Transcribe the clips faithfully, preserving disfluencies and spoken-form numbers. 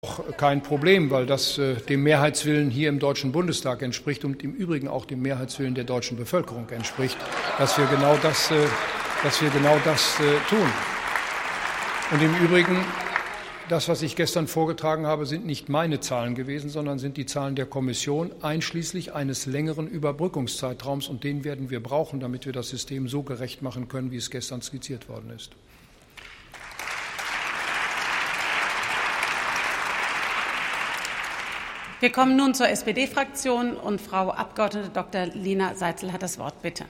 Auch kein Problem, weil das äh, dem Mehrheitswillen hier im Deutschen Bundestag entspricht und im Übrigen auch dem Mehrheitswillen der deutschen Bevölkerung entspricht, dass wir genau das, äh, dass wir genau das äh, tun. Und im Übrigen, das, was ich gestern vorgetragen habe, sind nicht meine Zahlen gewesen, sondern sind die Zahlen der Kommission einschließlich eines längeren Überbrückungszeitraums. Und den werden wir brauchen, damit wir das System so gerecht machen können, wie es gestern skizziert worden ist. Wir kommen nun zur S P D-Fraktion und Frau Abgeordnete Doktor Lina Seitzel hat das Wort. Bitte.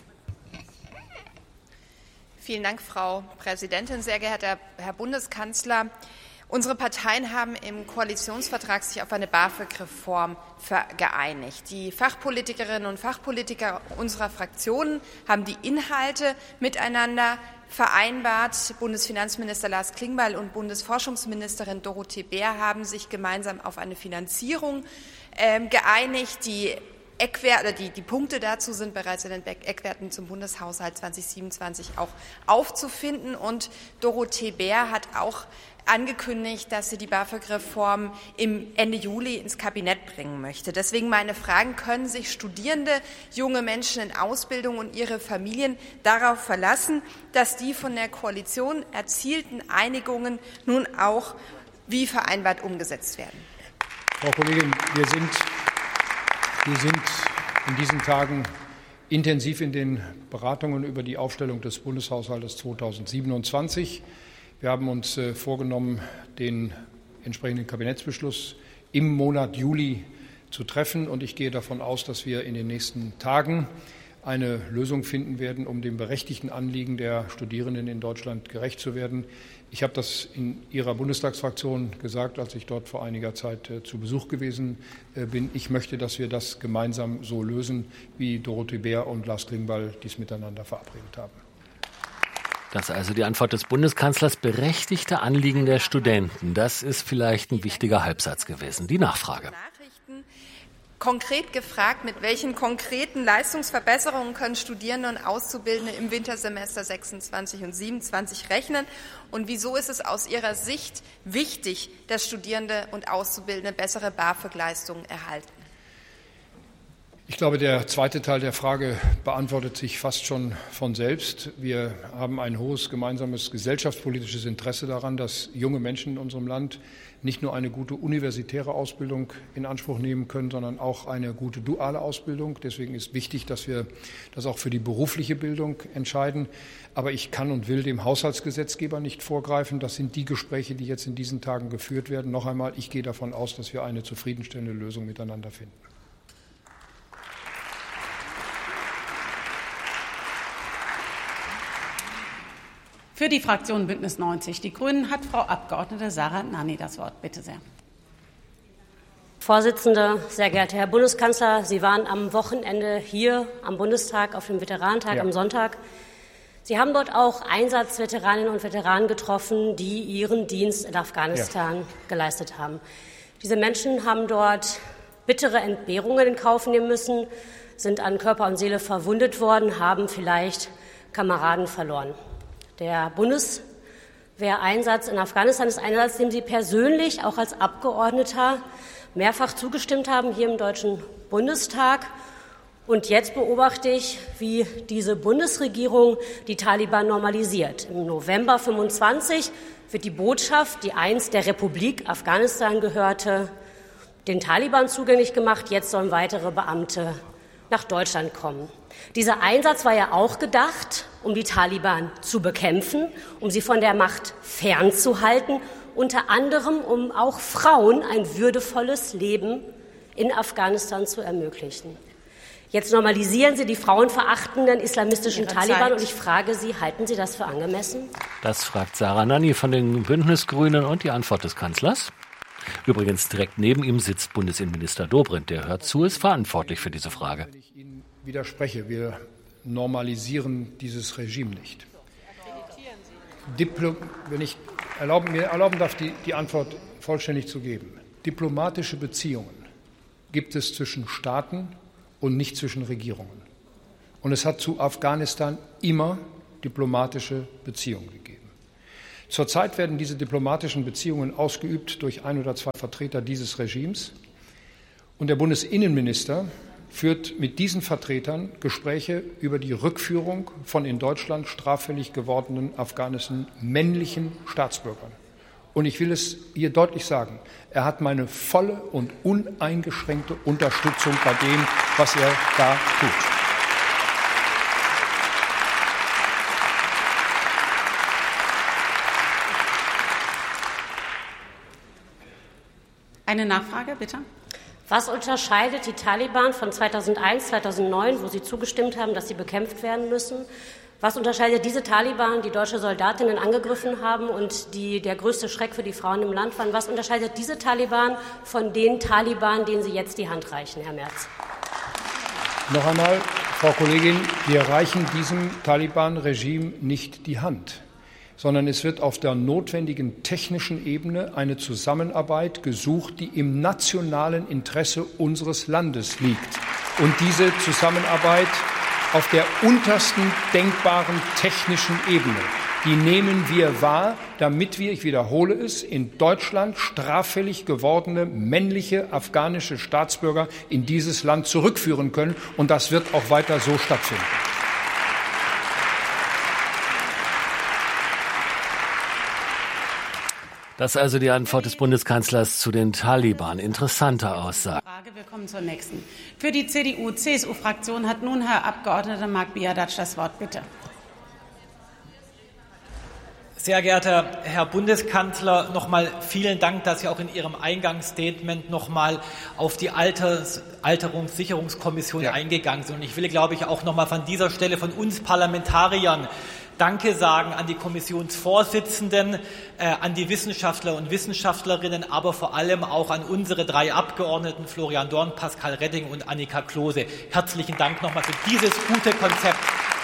Vielen Dank, Frau Präsidentin. Sehr geehrter Herr Bundeskanzler, unsere Parteien haben im Koalitionsvertrag sich auf eine BAföG-Reform geeinigt. Die Fachpolitikerinnen und Fachpolitiker unserer Fraktionen haben die Inhalte miteinander vereinbart. Bundesfinanzminister Lars Klingbeil und Bundesforschungsministerin Dorothee Bär haben sich gemeinsam auf eine Finanzierung äh, geeinigt. Die Eckwerte, die, die Punkte dazu sind bereits in den Eckwerten zum Bundeshaushalt zweitausendsiebenundzwanzig auch aufzufinden. Und Dorothee Bär hat auch angekündigt, dass sie die BAföG-Reform im Ende Juli ins Kabinett bringen möchte. Deswegen meine Fragen: Können sich Studierende, junge Menschen in Ausbildung und ihre Familien darauf verlassen, dass die von der Koalition erzielten Einigungen nun auch wie vereinbart umgesetzt werden? Frau Kollegin, wir sind, wir sind in diesen Tagen intensiv in den Beratungen über die Aufstellung des Bundeshaushaltes zweitausendsiebenundzwanzig. Wir haben uns äh, vorgenommen, den entsprechenden Kabinettsbeschluss im Monat Juli zu treffen. Und ich gehe davon aus, dass wir in den nächsten Tagen eine Lösung finden werden, um dem berechtigten Anliegen der Studierenden in Deutschland gerecht zu werden. Ich habe das in Ihrer Bundestagsfraktion gesagt, als ich dort vor einiger Zeit äh, zu Besuch gewesen äh, bin. Ich möchte, dass wir das gemeinsam so lösen, wie Dorothee Bär und Lars Klingbeil dies miteinander verabredet haben. Das ist also die Antwort des Bundeskanzlers: berechtigte Anliegen der Studenten. Das ist vielleicht ein wichtiger Halbsatz gewesen. Die Nachfrage. Konkret gefragt, mit welchen konkreten Leistungsverbesserungen können Studierende und Auszubildende im Wintersemester sechsundzwanzig und siebenundzwanzig rechnen? Und wieso ist es aus Ihrer Sicht wichtig, dass Studierende und Auszubildende bessere BAföG-Leistungen erhalten? Ich glaube, der zweite Teil der Frage beantwortet sich fast schon von selbst. Wir haben ein hohes gemeinsames gesellschaftspolitisches Interesse daran, dass junge Menschen in unserem Land nicht nur eine gute universitäre Ausbildung in Anspruch nehmen können, sondern auch eine gute duale Ausbildung. Deswegen ist wichtig, dass wir das auch für die berufliche Bildung entscheiden. Aber ich kann und will dem Haushaltsgesetzgeber nicht vorgreifen. Das sind die Gespräche, die jetzt in diesen Tagen geführt werden. Noch einmal, ich gehe davon aus, dass wir eine zufriedenstellende Lösung miteinander finden. Für die Fraktion Bündnis neunzig Die Grünen hat Frau Abgeordnete Sarah Nanni das Wort. Bitte sehr. Vorsitzende, sehr geehrter Herr Bundeskanzler, Sie waren am Wochenende hier am Bundestag auf dem Veteranentag ja. am Sonntag. Sie haben dort auch Einsatzveteraninnen und Veteranen getroffen, die ihren Dienst in Afghanistan ja. geleistet haben. Diese Menschen haben dort bittere Entbehrungen in Kauf nehmen müssen, sind an Körper und Seele verwundet worden, haben vielleicht Kameraden verloren. Der Bundeswehreinsatz in Afghanistan ist ein Einsatz, dem Sie persönlich auch als Abgeordneter mehrfach zugestimmt haben hier im Deutschen Bundestag. Und jetzt beobachte ich, wie diese Bundesregierung die Taliban normalisiert. Im November fünfundzwanzig wird die Botschaft, die einst der Republik Afghanistan gehörte, den Taliban zugänglich gemacht. Jetzt sollen weitere Beamte nach Deutschland kommen. Dieser Einsatz war ja auch gedacht, um die Taliban zu bekämpfen, um sie von der Macht fernzuhalten, unter anderem um auch Frauen ein würdevolles Leben in Afghanistan zu ermöglichen. Jetzt normalisieren Sie die frauenverachtenden islamistischen Ihre Taliban Zeit. Und ich frage Sie, halten Sie das für angemessen? Das fragt Sarah Nanni von den Bündnisgrünen und die Antwort des Kanzlers. Übrigens direkt neben ihm sitzt Bundesinnenminister Dobrindt. Der hört zu, ist verantwortlich für diese Frage. Wenn ich Ihnen widerspreche, wir normalisieren dieses Regime nicht. Diplo- wenn ich erlauben, mir erlauben darf, die, die Antwort vollständig zu geben. Diplomatische Beziehungen gibt es zwischen Staaten und nicht zwischen Regierungen. Und es hat zu Afghanistan immer diplomatische Beziehungen gegeben. Zurzeit werden diese diplomatischen Beziehungen ausgeübt durch ein oder zwei Vertreter dieses Regimes. Und der Bundesinnenminister führt mit diesen Vertretern Gespräche über die Rückführung von in Deutschland straffällig gewordenen afghanischen männlichen Staatsbürgern. Und ich will es hier deutlich sagen, er hat meine volle und uneingeschränkte Unterstützung bei dem, was er da tut. Eine Nachfrage, bitte. Was unterscheidet die Taliban von zweitausendeins, zweitausendneun, wo Sie zugestimmt haben, dass sie bekämpft werden müssen? Was unterscheidet diese Taliban, die deutsche Soldatinnen angegriffen haben und die der größte Schreck für die Frauen im Land waren? Was unterscheidet diese Taliban von den Taliban, denen Sie jetzt die Hand reichen, Herr Merz? Noch einmal, Frau Kollegin, wir reichen diesem Taliban-Regime nicht die Hand, sondern es wird auf der notwendigen technischen Ebene eine Zusammenarbeit gesucht, die im nationalen Interesse unseres Landes liegt. Und diese Zusammenarbeit auf der untersten denkbaren technischen Ebene, die nehmen wir wahr, damit wir, ich wiederhole es, in Deutschland straffällig gewordene männliche afghanische Staatsbürger in dieses Land zurückführen können. Und das wird auch weiter so stattfinden. Das ist also die Antwort des Bundeskanzlers zu den Taliban. Interessante Aussage. Wir kommen zur nächsten. Für die C D U-C S U-Fraktion hat nun Herr Abgeordneter Marc Biadac das Wort. Bitte. Sehr geehrter Herr Bundeskanzler, noch mal vielen Dank, dass Sie auch in Ihrem Eingangsstatement noch mal auf die Alters, Alterungssicherungskommission ja. eingegangen sind. Und ich will, glaube ich, auch noch mal von dieser Stelle von uns Parlamentariern Danke sagen an die Kommissionsvorsitzenden, äh, an die Wissenschaftler und Wissenschaftlerinnen, aber vor allem auch an unsere drei Abgeordneten, Florian Dorn, Pascal Retting und Annika Klose. Herzlichen Dank nochmal für dieses gute Konzept.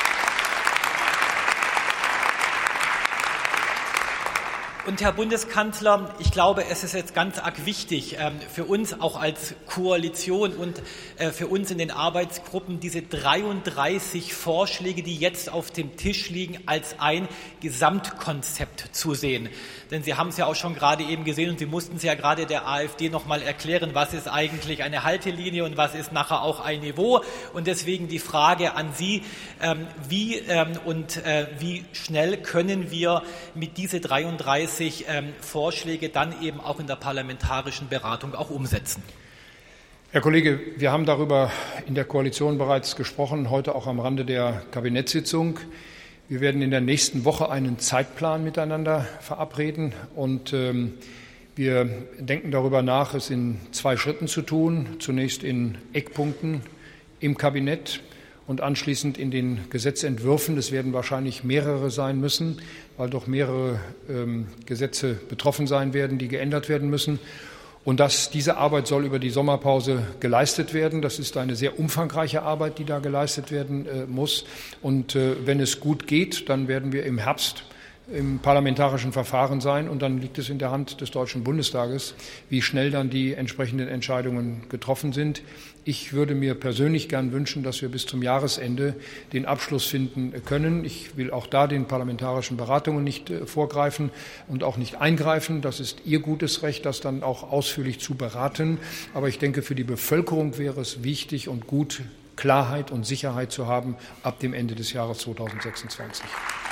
Und Herr Bundeskanzler, ich glaube, es ist jetzt ganz arg wichtig ähm, für uns auch als Koalition und äh, für uns in den Arbeitsgruppen, diese dreiunddreißig Vorschläge, die jetzt auf dem Tisch liegen, als ein Gesamtkonzept zu sehen. Denn Sie haben es ja auch schon gerade eben gesehen und Sie mussten es ja gerade der AfD noch mal erklären, was ist eigentlich eine Haltelinie und was ist nachher auch ein Niveau. Und deswegen die Frage an Sie, ähm, wie ähm, und äh, wie schnell können wir mit diese dreiunddreißig Ähm, Vorschläge dann eben auch in der parlamentarischen Beratung auch umsetzen? Herr Kollege, wir haben darüber in der Koalition bereits gesprochen, heute auch am Rande der Kabinettssitzung. Wir werden in der nächsten Woche einen Zeitplan miteinander verabreden und ähm, wir denken darüber nach, es in zwei Schritten zu tun. Zunächst in Eckpunkten im Kabinett und anschließend in den Gesetzentwürfen. Es werden wahrscheinlich mehrere sein müssen, weil doch mehrere ähm, Gesetze betroffen sein werden, die geändert werden müssen. Und dass diese Arbeit soll über die Sommerpause geleistet werden. Das ist eine sehr umfangreiche Arbeit, die da geleistet werden äh, muss. Und äh, wenn es gut geht, dann werden wir im Herbst im parlamentarischen Verfahren sein. Und dann liegt es in der Hand des Deutschen Bundestages, wie schnell dann die entsprechenden Entscheidungen getroffen sind. Ich würde mir persönlich gern wünschen, dass wir bis zum Jahresende den Abschluss finden können. Ich will auch da den parlamentarischen Beratungen nicht vorgreifen und auch nicht eingreifen. Das ist Ihr gutes Recht, das dann auch ausführlich zu beraten. Aber ich denke, für die Bevölkerung wäre es wichtig und gut, Klarheit und Sicherheit zu haben ab dem Ende des Jahres zweitausendsechsundzwanzig.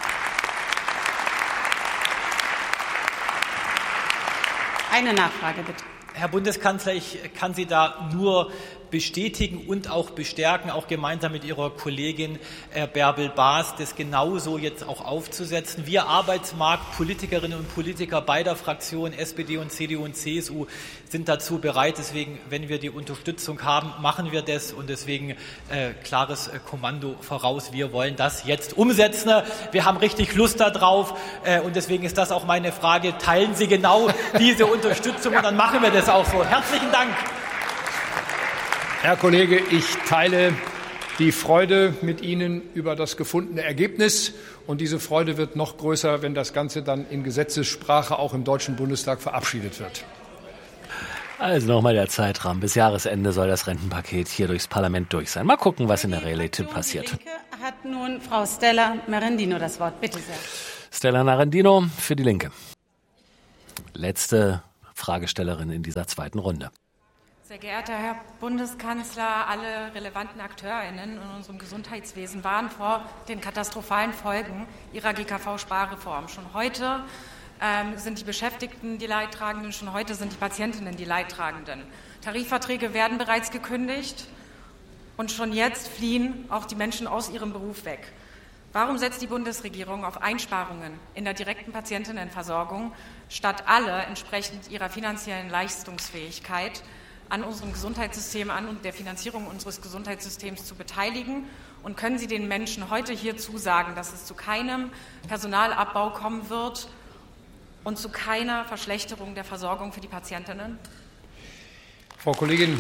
Eine Nachfrage, bitte. Herr Bundeskanzler, ich kann Sie da nur bestätigen und auch bestärken, auch gemeinsam mit Ihrer Kollegin äh, Bärbel Baas, das genauso jetzt auch aufzusetzen. Wir Arbeitsmarktpolitikerinnen und Politiker beider Fraktionen, S P D und C D U und C S U, sind dazu bereit. Deswegen, wenn wir die Unterstützung haben, machen wir das und deswegen äh, klares äh, Kommando voraus. Wir wollen das jetzt umsetzen. Wir haben richtig Lust darauf äh, und deswegen ist das auch meine Frage. Teilen Sie genau diese Unterstützung und dann machen wir das auch so. Herzlichen Dank. Herr Kollege, ich teile die Freude mit Ihnen über das gefundene Ergebnis. Und diese Freude wird noch größer, wenn das Ganze dann in Gesetzessprache auch im Deutschen Bundestag verabschiedet wird. Also nochmal der Zeitrahmen. Bis Jahresende soll das Rentenpaket hier durchs Parlament durch sein. Mal gucken, was in der Realität passiert. Die Linke hat nun Frau Stella Merendino das Wort. Bitte sehr. Stella Narendino für die Linke. Letzte Fragestellerin in dieser zweiten Runde. Sehr geehrter Herr Bundeskanzler, alle relevanten AkteurInnen in unserem Gesundheitswesen warnen vor den katastrophalen Folgen Ihrer G K V-Sparreform. Schon heute ähm, sind die Beschäftigten die Leidtragenden, schon heute sind die Patientinnen die Leidtragenden. Tarifverträge werden bereits gekündigt und schon jetzt fliehen auch die Menschen aus ihrem Beruf weg. Warum setzt die Bundesregierung auf Einsparungen in der direkten Patientinnenversorgung, statt alle entsprechend ihrer finanziellen Leistungsfähigkeit an unserem Gesundheitssystem, an und der Finanzierung unseres Gesundheitssystems zu beteiligen? Und können Sie den Menschen heute hier zusagen, dass es zu keinem Personalabbau kommen wird und zu keiner Verschlechterung der Versorgung für die Patientinnen? Frau Kollegin,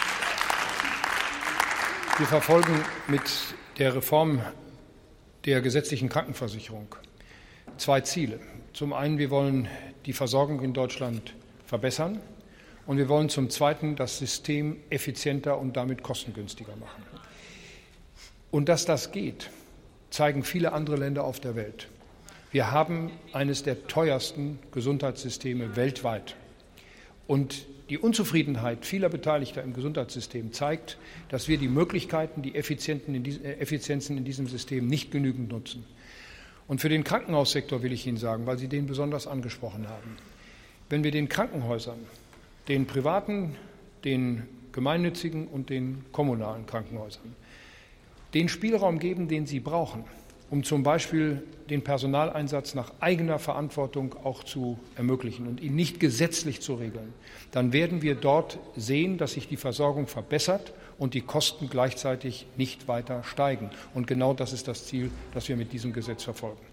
wir verfolgen mit der Reform der gesetzlichen Krankenversicherung zwei Ziele. Zum einen, wir wollen die Versorgung in Deutschland verbessern. Und wir wollen zum Zweiten das System effizienter und damit kostengünstiger machen. Und dass das geht, zeigen viele andere Länder auf der Welt. Wir haben eines der teuersten Gesundheitssysteme weltweit. Und die Unzufriedenheit vieler Beteiligter im Gesundheitssystem zeigt, dass wir die Möglichkeiten, die Effizienzen in diesem System nicht genügend nutzen. Und für den Krankenhaussektor will ich Ihnen sagen, weil Sie den besonders angesprochen haben, wenn wir den Krankenhäusern, den privaten, den gemeinnützigen und den kommunalen Krankenhäusern den Spielraum geben, den sie brauchen, um zum Beispiel den Personaleinsatz nach eigener Verantwortung auch zu ermöglichen und ihn nicht gesetzlich zu regeln, dann werden wir dort sehen, dass sich die Versorgung verbessert und die Kosten gleichzeitig nicht weiter steigen. Und genau das ist das Ziel, das wir mit diesem Gesetz verfolgen.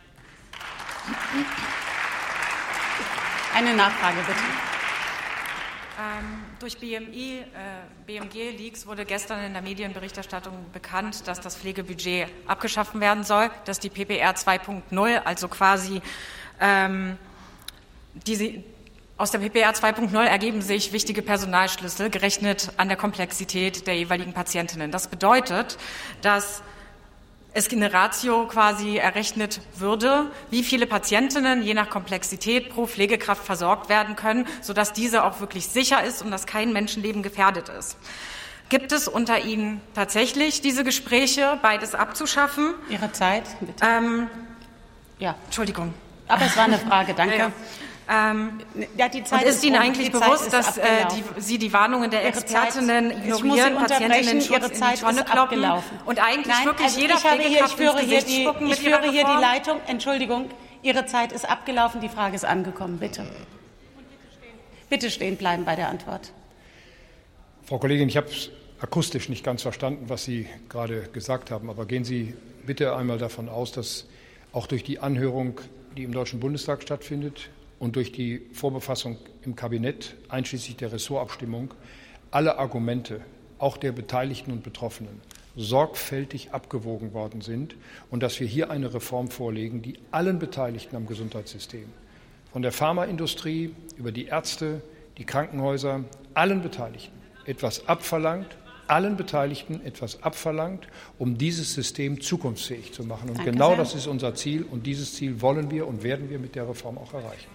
Eine Nachfrage bitte. Ähm, durch B M I, äh, B M G-Leaks wurde gestern in der Medienberichterstattung bekannt, dass das Pflegebudget abgeschaffen werden soll, dass die P P R zwei Punkt null, also quasi ähm, diese, aus der P P R zwei Punkt null ergeben sich wichtige Personalschlüssel, gerechnet an der Komplexität der jeweiligen Patientinnen. Das bedeutet, dass es eine Ratio quasi errechnet würde, wie viele Patientinnen je nach Komplexität pro Pflegekraft versorgt werden können, sodass diese auch wirklich sicher ist und dass kein Menschenleben gefährdet ist. Gibt es unter Ihnen tatsächlich diese Gespräche, beides abzuschaffen? Ihre Zeit, bitte. Ähm, ja. Entschuldigung. Aber es war eine Frage, danke. Ja, ja. Ähm, ja, die Zeit und ist, ist Ihnen um. eigentlich die bewusst, dass äh, die, Sie die Warnungen der Ihre Expertinnen Zeit, ignorieren, Patientinnen Ihre Zeit in die Tonne kloppen und eigentlich Nein, wirklich also jeder ich habe hier, ich führe hier die, spucken ich führe hier die Leitung. Entschuldigung, Ihre Zeit ist abgelaufen, die Frage ist angekommen. Bitte. Bitte stehen bleiben bei der Antwort. Frau Kollegin, ich habe akustisch nicht ganz verstanden, was Sie gerade gesagt haben, aber gehen Sie bitte einmal davon aus, dass auch durch die Anhörung, die im Deutschen Bundestag stattfindet, und durch die Vorbefassung im Kabinett, einschließlich der Ressortabstimmung, alle Argumente, auch der Beteiligten und Betroffenen, sorgfältig abgewogen worden sind und dass wir hier eine Reform vorlegen, die allen Beteiligten am Gesundheitssystem, von der Pharmaindustrie über die Ärzte, die Krankenhäuser, allen Beteiligten etwas abverlangt, allen Beteiligten etwas abverlangt, um dieses System zukunftsfähig zu machen. Und Danke genau sehr. das ist unser Ziel und dieses Ziel wollen wir und werden wir mit der Reform auch erreichen.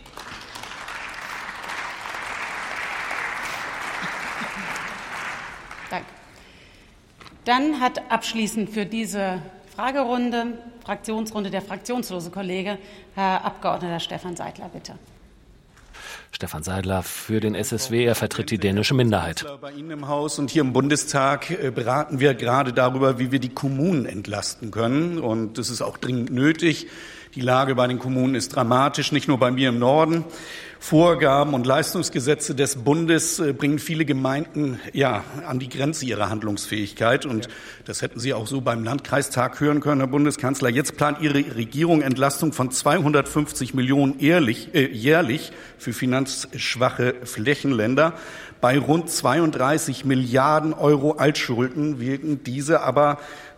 Danke. Dann hat abschließend für diese Fragerunde, Fraktionsrunde der fraktionslose Kollege, Herr Abgeordneter Stefan Seidler, bitte. Stefan Seidler für den S S W, er vertritt die dänische Minderheit. Bei Ihnen im Haus und hier im Bundestag beraten wir gerade darüber, wie wir die Kommunen entlasten können. Und das ist auch dringend nötig. Die Lage bei den Kommunen ist dramatisch, nicht nur bei mir im Norden. Vorgaben und Leistungsgesetze des Bundes bringen viele Gemeinden ja an die Grenze ihrer Handlungsfähigkeit. Und das hätten Sie auch so beim Landkreistag hören können, Herr Bundeskanzler. Jetzt plant Ihre Regierung Entlastung von zweihundertfünfzig Millionen jährlich, äh, jährlich für finanzschwache Flächenländer. Bei rund zweiunddreißig Milliarden Euro Altschulden wirken diese aber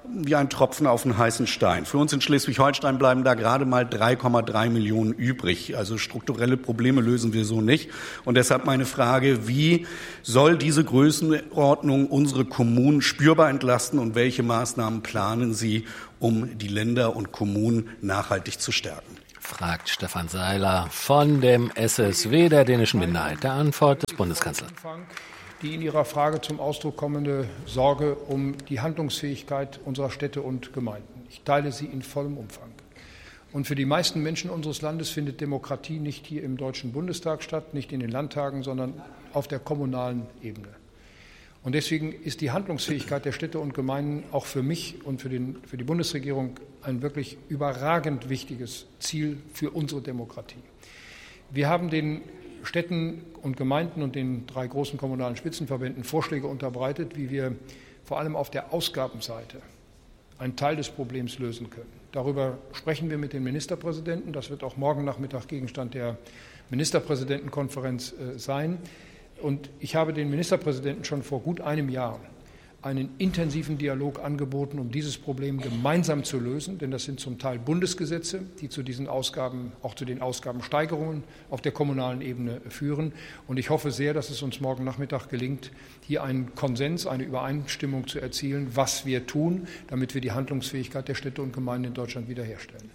wie ein Tropfen auf einen heißen Stein. Für uns in Schleswig-Holstein bleiben da gerade mal drei Komma drei Millionen übrig. Also strukturelle Probleme lösen wir so nicht. Und deshalb meine Frage, wie soll diese Größenordnung unsere Kommunen spürbar entlasten und welche Maßnahmen planen Sie, um die Länder und Kommunen nachhaltig zu stärken? Fragt Stefan Seiler von dem S S W der dänischen Minderheit. Der Antwort des Bundeskanzlers. Die in Ihrer Frage zum Ausdruck kommende Sorge um die Handlungsfähigkeit unserer Städte und Gemeinden. Ich teile sie in vollem Umfang. Und für die meisten Menschen unseres Landes findet Demokratie nicht hier im Deutschen Bundestag statt, nicht in den Landtagen, sondern auf der kommunalen Ebene. Und deswegen ist die Handlungsfähigkeit der Städte und Gemeinden auch für mich und für, den, für die Bundesregierung ein wirklich überragend wichtiges Ziel für unsere Demokratie. Wir haben den Städten und Gemeinden und den drei großen kommunalen Spitzenverbänden Vorschläge unterbreitet, wie wir vor allem auf der Ausgabenseite einen Teil des Problems lösen können. Darüber sprechen wir mit den Ministerpräsidenten. Das wird auch morgen Nachmittag Gegenstand der Ministerpräsidentenkonferenz sein. Und ich habe den Ministerpräsidenten schon vor gut einem Jahr einen intensiven Dialog angeboten, um dieses Problem gemeinsam zu lösen. Denn das sind zum Teil Bundesgesetze, die zu diesen Ausgaben, auch zu den Ausgabensteigerungen auf der kommunalen Ebene führen. Und ich hoffe sehr, dass es uns morgen Nachmittag gelingt, hier einen Konsens, eine Übereinstimmung zu erzielen, was wir tun, damit wir die Handlungsfähigkeit der Städte und Gemeinden in Deutschland wiederherstellen.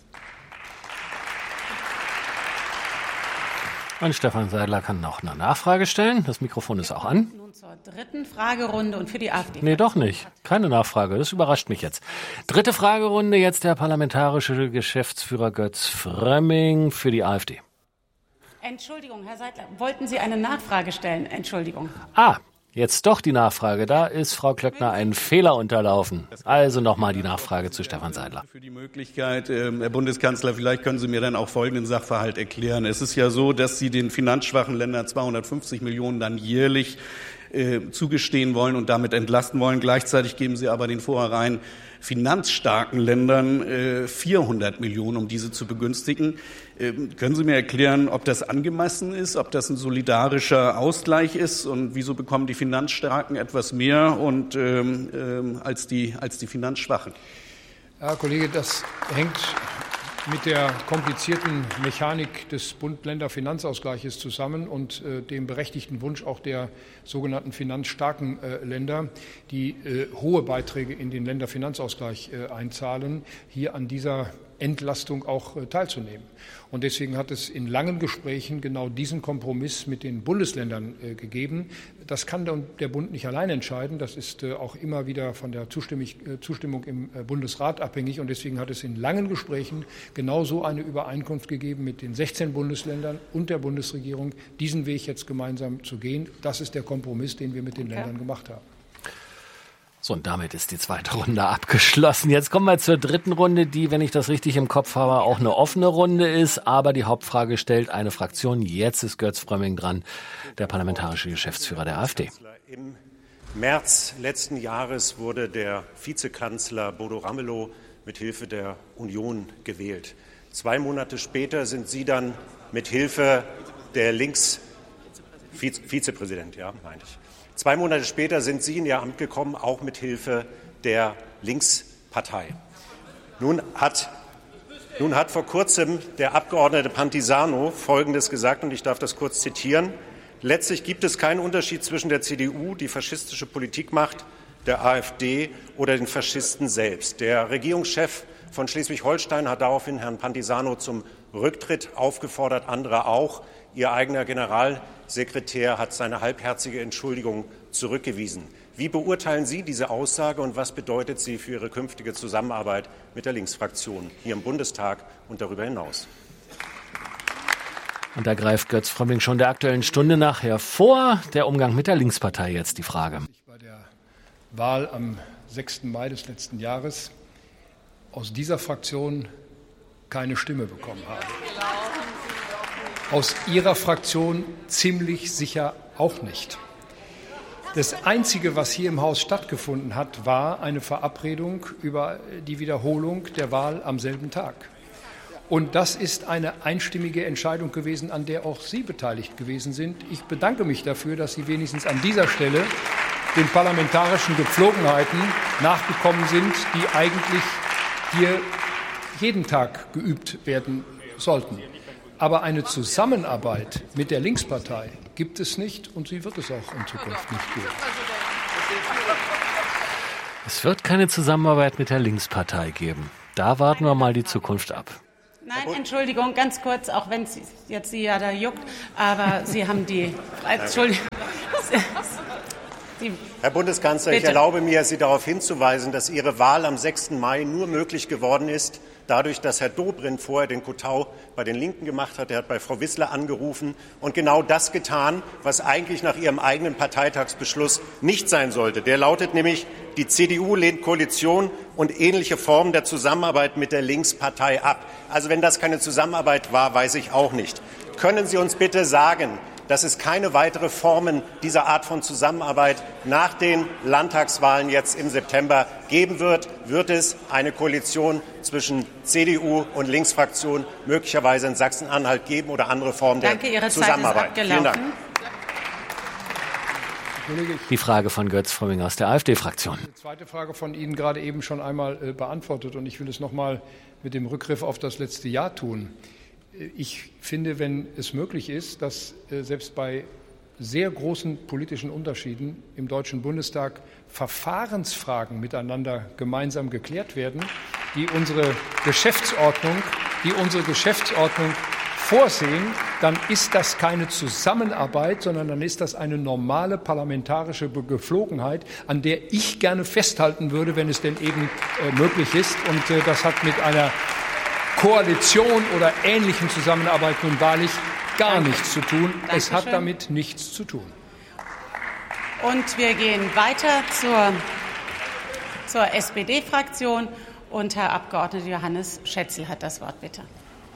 Und Stefan Seidler kann noch eine Nachfrage stellen. Das Mikrofon ist auch an. Nun zur dritten Fragerunde und für die AfD. Nee, doch nicht. Keine Nachfrage. Das überrascht mich jetzt. Dritte Fragerunde, jetzt der parlamentarische Geschäftsführer Götz Frömming für die AfD. Entschuldigung, Herr Seidler, wollten Sie eine Nachfrage stellen? Entschuldigung. Ah, jetzt doch die Nachfrage. Da ist Frau Klöckner einen Fehler unterlaufen. Also nochmal die Nachfrage zu Stefan Seidler. Für die Möglichkeit, äh, Herr Bundeskanzler, vielleicht können Sie mir dann auch folgenden Sachverhalt erklären. Es ist ja so, dass Sie den finanzschwachen Ländern zweihundertfünfzig Millionen dann jährlich äh, zugestehen wollen und damit entlasten wollen. Gleichzeitig geben Sie aber den vorherein finanzstarken Ländern äh, vierhundert Millionen, um diese zu begünstigen. Ähm, können Sie mir erklären, ob das angemessen ist, ob das ein solidarischer Ausgleich ist und wieso bekommen die Finanzstarken etwas mehr und, ähm, ähm, als, die, als die Finanzschwachen? Herr Kollege, das hängt mit der komplizierten Mechanik des Bund-Länder-Finanzausgleiches zusammen und äh, dem berechtigten Wunsch auch der sogenannten finanzstarken äh, Länder, die äh, hohe Beiträge in den Länderfinanzausgleich äh, einzahlen, hier an dieser Entlastung auch äh, teilzunehmen. Und deswegen hat es in langen Gesprächen genau diesen Kompromiss mit den Bundesländern äh, gegeben. Das kann der, der Bund nicht allein entscheiden. Das ist äh, auch immer wieder von der Zustimmung, äh, Zustimmung im äh, Bundesrat abhängig. Und deswegen hat es in langen Gesprächen genau so eine Übereinkunft gegeben mit den sechzehn Bundesländern und der Bundesregierung, diesen Weg jetzt gemeinsam zu gehen. Das ist der Kompromiss, den wir mit den Ländern gemacht haben. So, und damit ist die zweite Runde abgeschlossen. Jetzt kommen wir zur dritten Runde, die, wenn ich das richtig im Kopf habe, auch eine offene Runde ist. Aber die Hauptfrage stellt eine Fraktion. Jetzt ist Götz Frömming dran, der parlamentarische Geschäftsführer der AfD. Im März letzten Jahres wurde der Vizekanzler Bodo Ramelow mit Hilfe der Union gewählt. Zwei Monate später sind Sie dann mit Hilfe der Links Vize, Vizepräsident, ja, meinte ich. Zwei Monate später sind Sie in Ihr Amt gekommen, auch mit Hilfe der Linkspartei. Nun hat, nun hat vor kurzem der Abgeordnete Pantisano Folgendes gesagt, und ich darf das kurz zitieren. Letztlich gibt es keinen Unterschied zwischen der C D U, die faschistische Politik macht, der AfD oder den Faschisten selbst. Der Regierungschef von Schleswig-Holstein hat daraufhin Herrn Pantisano zum Rücktritt aufgefordert, andere auch. Ihr eigener Generalsekretär hat seine halbherzige Entschuldigung zurückgewiesen. Wie beurteilen Sie diese Aussage und was bedeutet sie für Ihre künftige Zusammenarbeit mit der Linksfraktion hier im Bundestag und darüber hinaus? Und da greift Götz Frömming schon der Aktuellen Stunde nach hervor. Der Umgang mit der Linkspartei jetzt die Frage. Ich bei der Wahl am sechsten Mai des letzten Jahres aus dieser Fraktion keine Stimme bekommen habe. Aus Ihrer Fraktion ziemlich sicher auch nicht. Das Einzige, was hier im Haus stattgefunden hat, war eine Verabredung über die Wiederholung der Wahl am selben Tag. Und das ist eine einstimmige Entscheidung gewesen, an der auch Sie beteiligt gewesen sind. Ich bedanke mich dafür, dass Sie wenigstens an dieser Stelle den parlamentarischen Gepflogenheiten nachgekommen sind, die eigentlich hier jeden Tag geübt werden sollten. Aber eine Zusammenarbeit mit der Linkspartei gibt es nicht und sie wird es auch in Zukunft nicht geben. Es wird keine Zusammenarbeit mit der Linkspartei geben. Da warten wir mal die Zukunft ab. Nein, Entschuldigung, ganz kurz, auch wenn es jetzt Sie ja da juckt, aber Sie haben die... Entschuldigung. Herr Bundeskanzler, Bitte. Ich erlaube mir, Sie darauf hinzuweisen, dass Ihre Wahl am sechsten Mai nur möglich geworden ist, dadurch, dass Herr Dobrindt vorher den Kotau bei den Linken gemacht hat. Er hat bei Frau Wissler angerufen und genau das getan, was eigentlich nach Ihrem eigenen Parteitagsbeschluss nicht sein sollte. Der lautet nämlich, die C D U lehnt Koalition und ähnliche Formen der Zusammenarbeit mit der Linkspartei ab. Also wenn das keine Zusammenarbeit war, weiß ich auch nicht. Können Sie uns bitte sagen, dass es keine weitere Formen dieser Art von Zusammenarbeit nach den Landtagswahlen jetzt im September geben wird? Wird es eine Koalition zwischen C D U und Linksfraktion möglicherweise in Sachsen-Anhalt geben oder andere Formen der Danke, Ihre Zusammenarbeit? Zeit ist abgelaufen. Vielen Dank. Die Frage von Götz Frömming aus der AfD-Fraktion. Die zweite Frage von Ihnen gerade eben schon einmal äh, beantwortet und ich will es noch mal mit dem Rückgriff auf das letzte Jahr tun. Ich finde, wenn es möglich ist, dass äh, selbst bei sehr großen politischen Unterschieden im Deutschen Bundestag Verfahrensfragen miteinander gemeinsam geklärt werden, die unsere Geschäftsordnung, die unsere Geschäftsordnung vorsehen, dann ist das keine Zusammenarbeit, sondern dann ist das eine normale parlamentarische Gepflogenheit, an der ich gerne festhalten würde, wenn es denn eben äh, möglich ist. Und äh, das hat mit einer Koalition oder ähnlichen Zusammenarbeit nun wahrlich gar Danke. nichts zu tun. Dankeschön. Es hat damit nichts zu tun. Und wir gehen weiter zur, zur S P D-Fraktion. Und Herr Abgeordneter Johannes Schätzl hat das Wort, bitte.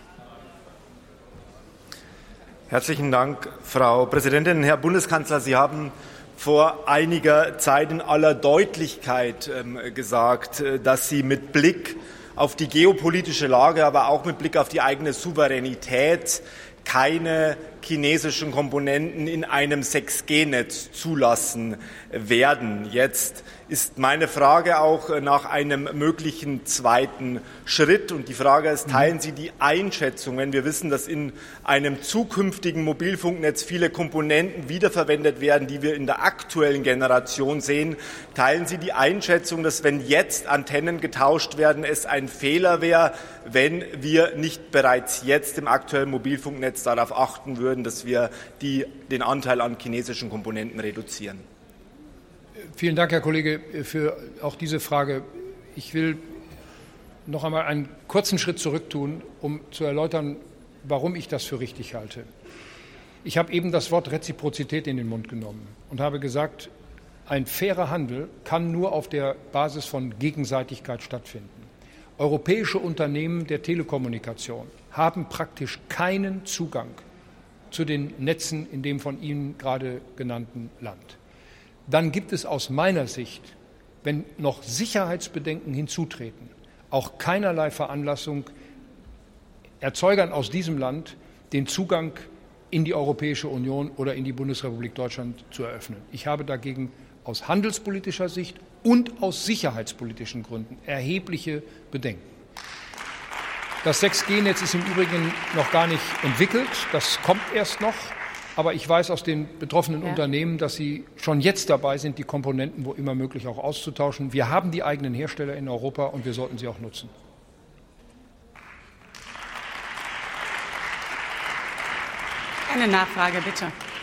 Herzlichen Dank, Frau Präsidentin. Herr Bundeskanzler, Sie haben vor einiger Zeit in aller Deutlichkeit ähm, gesagt, äh, dass Sie mit Blick auf die geopolitische Lage, aber auch mit Blick auf die eigene Souveränität keine chinesischen Komponenten in einem sechs G Netz zulassen werden. Jetzt ist meine Frage auch nach einem möglichen zweiten Schritt. Und die Frage ist, teilen Sie die Einschätzung, wenn wir wissen, dass in einem zukünftigen Mobilfunknetz viele Komponenten wiederverwendet werden, die wir in der aktuellen Generation sehen, teilen Sie die Einschätzung, dass wenn jetzt Antennen getauscht werden, es ein Fehler wäre, wenn wir nicht bereits jetzt im aktuellen Mobilfunknetz darauf achten würden, dass wir die, den Anteil an chinesischen Komponenten reduzieren? Vielen Dank, Herr Kollege, für auch diese Frage. Ich will noch einmal einen kurzen Schritt zurück tun, um zu erläutern, warum ich das für richtig halte. Ich habe eben das Wort Reziprozität in den Mund genommen und habe gesagt, ein fairer Handel kann nur auf der Basis von Gegenseitigkeit stattfinden. Europäische Unternehmen der Telekommunikation haben praktisch keinen Zugang zu den Netzen in dem von Ihnen gerade genannten Land. Dann gibt es aus meiner Sicht, wenn noch Sicherheitsbedenken hinzutreten, auch keinerlei Veranlassung, Erzeugern aus diesem Land den Zugang in die Europäische Union oder in die Bundesrepublik Deutschland zu eröffnen. Ich habe dagegen aus handelspolitischer Sicht und aus sicherheitspolitischen Gründen erhebliche Bedenken. Das sechs G Netz ist im Übrigen noch gar nicht entwickelt, das kommt erst noch. Aber ich weiß aus den betroffenen ja. Unternehmen, dass sie schon jetzt dabei sind, die Komponenten wo immer möglich auch auszutauschen. Wir haben die eigenen Hersteller in Europa und wir sollten sie auch nutzen. Eine Nachfrage, bitte.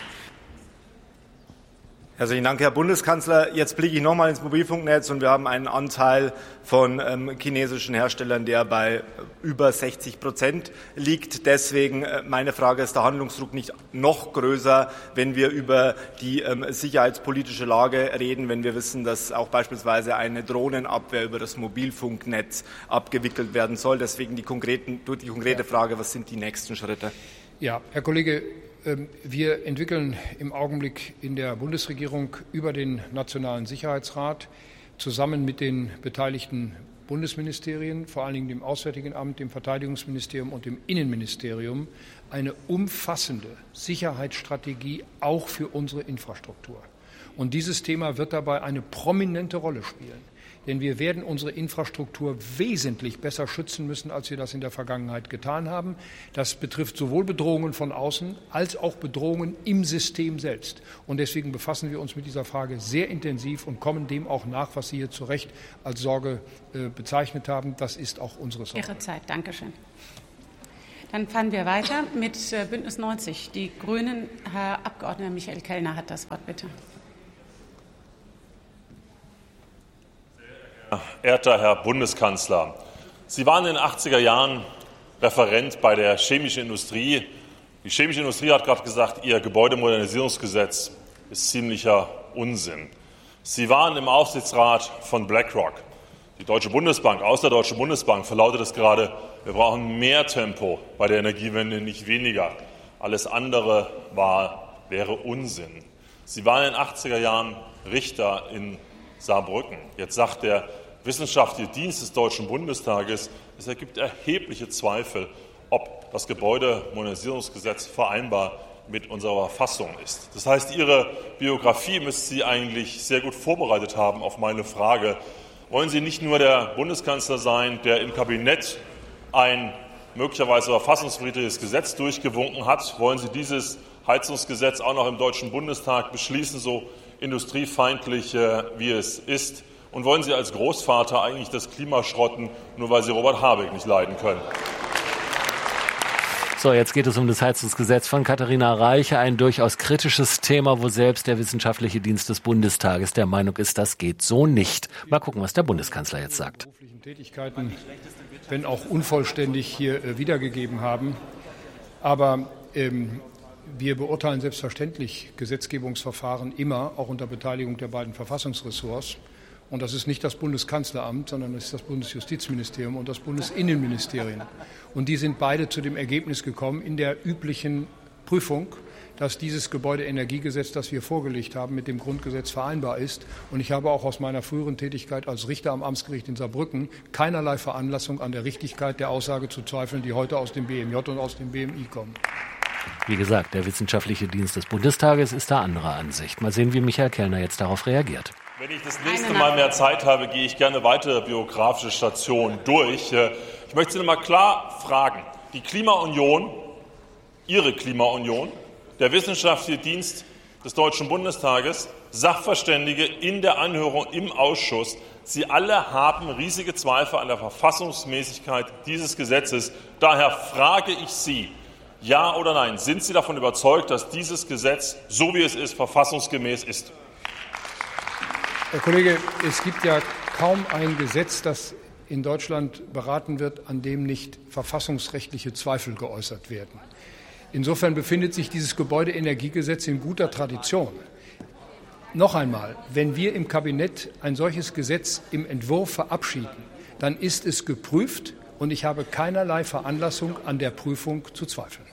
Herzlichen Dank, Herr Bundeskanzler. Jetzt blicke ich noch mal ins Mobilfunknetz und wir haben einen Anteil von ähm, chinesischen Herstellern, der bei über sechzig Prozent liegt. Deswegen äh, meine Frage, ist der Handlungsdruck nicht noch größer, wenn wir über die ähm, sicherheitspolitische Lage reden, wenn wir wissen, dass auch beispielsweise eine Drohnenabwehr über das Mobilfunknetz abgewickelt werden soll. Deswegen die, konkreten, die konkrete Frage, was sind die nächsten Schritte? Ja, Herr Kollege, wir entwickeln im Augenblick in der Bundesregierung über den Nationalen Sicherheitsrat zusammen mit den beteiligten Bundesministerien, vor allen Dingen dem Auswärtigen Amt, dem Verteidigungsministerium und dem Innenministerium, eine umfassende Sicherheitsstrategie auch für unsere Infrastruktur. Und dieses Thema wird dabei eine prominente Rolle spielen. Denn wir werden unsere Infrastruktur wesentlich besser schützen müssen, als wir das in der Vergangenheit getan haben. Das betrifft sowohl Bedrohungen von außen als auch Bedrohungen im System selbst. Und deswegen befassen wir uns mit dieser Frage sehr intensiv und kommen dem auch nach, was Sie hier zu Recht als Sorge äh, bezeichnet haben. Das ist auch unsere Sorge. Ihre Zeit. Dankeschön. Dann fahren wir weiter mit äh, Bündnis neunzig. Die Grünen, Herr Abgeordneter Michael Kellner hat das Wort, bitte. Verehrter Herr Bundeskanzler, Sie waren in den achtziger Jahren Referent bei der chemischen Industrie. Die chemische Industrie hat gerade gesagt, Ihr Gebäudemodernisierungsgesetz ist ziemlicher Unsinn. Sie waren im Aufsichtsrat von BlackRock. Die Deutsche Bundesbank, aus der Deutschen Bundesbank verlautet es gerade, wir brauchen mehr Tempo bei der Energiewende, nicht weniger. Alles andere war, wäre Unsinn. Sie waren in den achtziger Jahren Richter in Saarbrücken. Jetzt sagt der Wissenschaftliche Dienst des Deutschen Bundestages, es ergibt erhebliche Zweifel, ob das Gebäudemodernisierungsgesetz vereinbar mit unserer Verfassung ist. Das heißt, Ihre Biografie müsste Sie eigentlich sehr gut vorbereitet haben auf meine Frage. Wollen Sie nicht nur der Bundeskanzler sein, der im Kabinett ein möglicherweise verfassungswidriges Gesetz durchgewunken hat? Wollen Sie dieses Heizungsgesetz auch noch im Deutschen Bundestag beschließen, so industriefeindlich äh, wie es ist? Und wollen Sie als Großvater eigentlich das Klima schrotten, nur weil Sie Robert Habeck nicht leiden können? So, jetzt geht es um das Heizungsgesetz von Katharina Reiche, ein durchaus kritisches Thema, wo selbst der Wissenschaftliche Dienst des Bundestages der Meinung ist, das geht so nicht. Mal gucken, was der Bundeskanzler jetzt sagt. Beruflichen Tätigkeiten, wenn auch unvollständig, hier äh, wiedergegeben haben. Aber ähm, wir beurteilen selbstverständlich Gesetzgebungsverfahren immer, auch unter Beteiligung der beiden Verfassungsressorts. Und das ist nicht das Bundeskanzleramt, sondern das ist das Bundesjustizministerium und das Bundesinnenministerium. Und die sind beide zu dem Ergebnis gekommen in der üblichen Prüfung, dass dieses Gebäudeenergiegesetz, das wir vorgelegt haben, mit dem Grundgesetz vereinbar ist. Und ich habe auch aus meiner früheren Tätigkeit als Richter am Amtsgericht in Saarbrücken keinerlei Veranlassung an der Richtigkeit der Aussage zu zweifeln, die heute aus dem B M J und aus dem B M I kommen. Wie gesagt, der Wissenschaftliche Dienst des Bundestages ist da anderer Ansicht. Mal sehen, wie Michael Kellner jetzt darauf reagiert. Wenn ich das nächste Mal mehr Zeit habe, gehe ich gerne weitere biografische Stationen durch. Ich möchte Sie noch mal klar fragen. Die Klimaunion, Ihre Klimaunion, der Wissenschaftliche Dienst des Deutschen Bundestages, Sachverständige in der Anhörung im Ausschuss, Sie alle haben riesige Zweifel an der Verfassungsmäßigkeit dieses Gesetzes. Daher frage ich Sie, ja oder nein, sind Sie davon überzeugt, dass dieses Gesetz, so wie es ist, verfassungsgemäß ist? Herr Kollege, es gibt ja kaum ein Gesetz, das in Deutschland beraten wird, an dem nicht verfassungsrechtliche Zweifel geäußert werden. Insofern befindet sich dieses Gebäudeenergiegesetz in guter Tradition. Noch einmal, wenn wir im Kabinett ein solches Gesetz im Entwurf verabschieden, dann ist es geprüft und ich habe keinerlei Veranlassung, an der Prüfung zu zweifeln.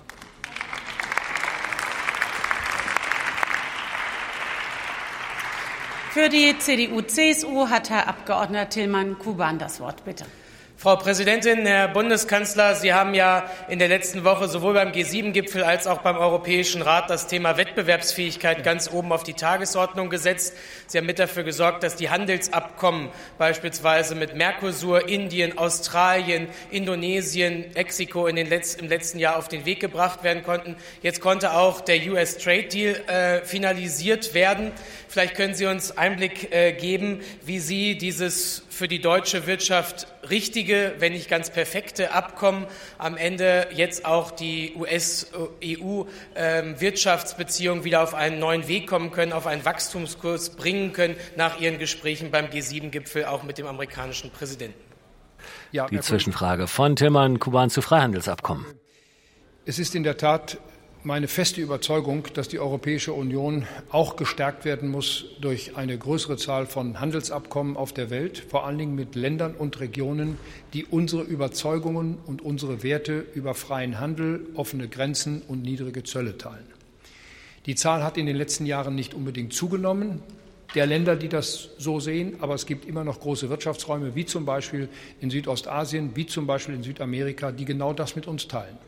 Für die C D U C S U hat Herr Abgeordneter Tilman Kuban das Wort, bitte. Frau Präsidentin, Herr Bundeskanzler, Sie haben ja in der letzten Woche sowohl beim G sieben Gipfel als auch beim Europäischen Rat das Thema Wettbewerbsfähigkeit ganz oben auf die Tagesordnung gesetzt. Sie haben mit dafür gesorgt, dass die Handelsabkommen beispielsweise mit Mercosur, Indien, Australien, Indonesien, Mexiko in den Letz-, im letzten Jahr auf den Weg gebracht werden konnten. Jetzt konnte auch der U S Trade Deal äh, finalisiert werden. Vielleicht können Sie uns Einblick äh, geben, wie Sie dieses für die deutsche Wirtschaft richtige, wenn nicht ganz perfekte Abkommen am Ende jetzt auch die U S-E U-Wirtschaftsbeziehungen wieder auf einen neuen Weg kommen können, auf einen Wachstumskurs bringen können, nach Ihren Gesprächen beim G sieben Gipfel auch mit dem amerikanischen Präsidenten. Ja, die Zwischenfrage von Tilman Kuban zu Freihandelsabkommen. Es ist in der Tat meine feste Überzeugung, dass die Europäische Union auch gestärkt werden muss durch eine größere Zahl von Handelsabkommen auf der Welt, vor allen Dingen mit Ländern und Regionen, die unsere Überzeugungen und unsere Werte über freien Handel, offene Grenzen und niedrige Zölle teilen. Die Zahl hat in den letzten Jahren nicht unbedingt zugenommen, der Länder, die das so sehen, aber es gibt immer noch große Wirtschaftsräume, wie zum Beispiel in Südostasien, wie zum Beispiel in Südamerika, die genau das mit uns teilen.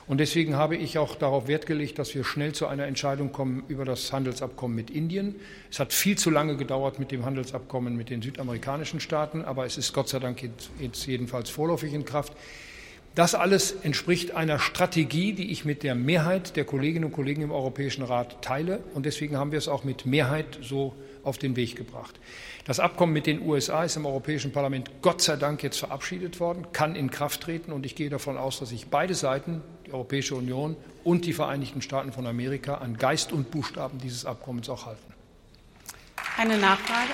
Und deswegen habe ich auch darauf Wert gelegt, dass wir schnell zu einer Entscheidung kommen über das Handelsabkommen mit Indien. Es hat viel zu lange gedauert mit dem Handelsabkommen mit den südamerikanischen Staaten, aber es ist Gott sei Dank jetzt jedenfalls vorläufig in Kraft. Das alles entspricht einer Strategie, die ich mit der Mehrheit der Kolleginnen und Kollegen im Europäischen Rat teile. Und deswegen haben wir es auch mit Mehrheit so auf den Weg gebracht. Das Abkommen mit den U S A ist im Europäischen Parlament Gott sei Dank jetzt verabschiedet worden, kann in Kraft treten. Und ich gehe davon aus, dass sich beide Seiten, die Europäische Union und die Vereinigten Staaten von Amerika, an Geist und Buchstaben dieses Abkommens auch halten. Eine Nachfrage.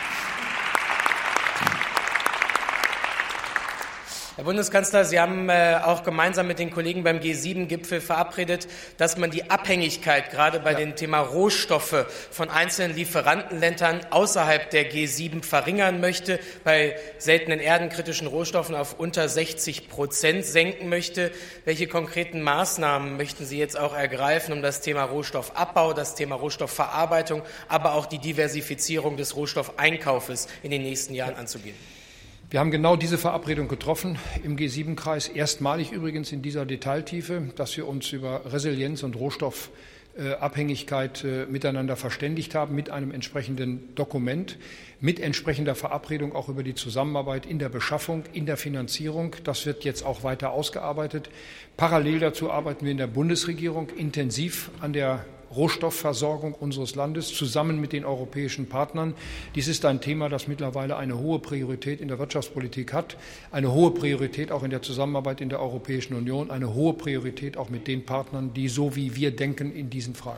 Herr Bundeskanzler, Sie haben äh, auch gemeinsam mit den Kollegen beim G sieben Gipfel verabredet, dass man die Abhängigkeit gerade bei ja. dem Thema Rohstoffe von einzelnen Lieferantenländern außerhalb der G sieben verringern möchte, bei seltenen erdenkritischen Rohstoffen auf unter sechzig Prozent senken möchte. Welche konkreten Maßnahmen möchten Sie jetzt auch ergreifen, um das Thema Rohstoffabbau, das Thema Rohstoffverarbeitung, aber auch die Diversifizierung des Rohstoffeinkaufes in den nächsten Jahren anzugehen? Wir haben genau diese Verabredung getroffen im G sieben Kreis, erstmalig übrigens in dieser Detailtiefe, dass wir uns über Resilienz und Rohstoffabhängigkeit miteinander verständigt haben, mit einem entsprechenden Dokument, mit entsprechender Verabredung auch über die Zusammenarbeit in der Beschaffung, in der Finanzierung. Das wird jetzt auch weiter ausgearbeitet. Parallel dazu arbeiten wir in der Bundesregierung intensiv an der Rohstoffversorgung unseres Landes zusammen mit den europäischen Partnern. Dies ist ein Thema, das mittlerweile eine hohe Priorität in der Wirtschaftspolitik hat, eine hohe Priorität auch in der Zusammenarbeit in der Europäischen Union, eine hohe Priorität auch mit den Partnern, die so wie wir denken in diesen Fragen.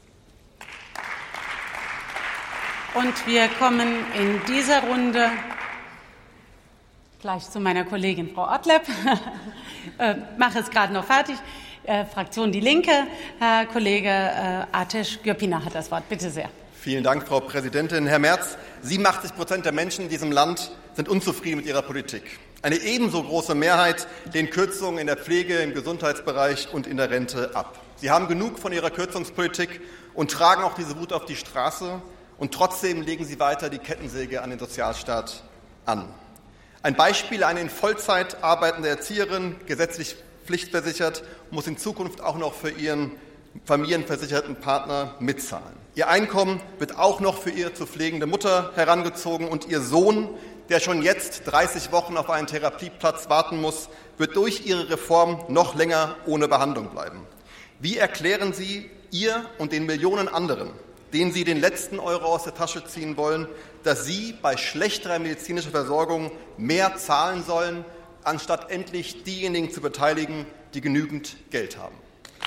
Und wir kommen in dieser Runde gleich zu meiner Kollegin Frau Ortlepp. äh, mache es gerade noch fertig. Äh, Fraktion Die Linke, Herr Kollege äh, Ateş Gürpınar hat das Wort. Bitte sehr. Vielen Dank, Frau Präsidentin. Herr Merz, siebenundachtzig Prozent der Menschen in diesem Land sind unzufrieden mit Ihrer Politik. Eine ebenso große Mehrheit lehnt Kürzungen in der Pflege, im Gesundheitsbereich und in der Rente ab. Sie haben genug von Ihrer Kürzungspolitik und tragen auch diese Wut auf die Straße. Und trotzdem legen Sie weiter die Kettensäge an den Sozialstaat an. Ein Beispiel: Eine in Vollzeit arbeitende Erzieherin, gesetzlich pflichtversichert, muss in Zukunft auch noch für ihren familienversicherten Partner mitzahlen. Ihr Einkommen wird auch noch für ihre zu pflegende Mutter herangezogen und ihr Sohn, der schon jetzt dreißig Wochen auf einen Therapieplatz warten muss, wird durch Ihre Reform noch länger ohne Behandlung bleiben. Wie erklären Sie ihr und den Millionen anderen, denen Sie den letzten Euro aus der Tasche ziehen wollen, dass Sie bei schlechterer medizinischer Versorgung mehr zahlen sollen, anstatt endlich diejenigen zu beteiligen, die genügend Geld haben?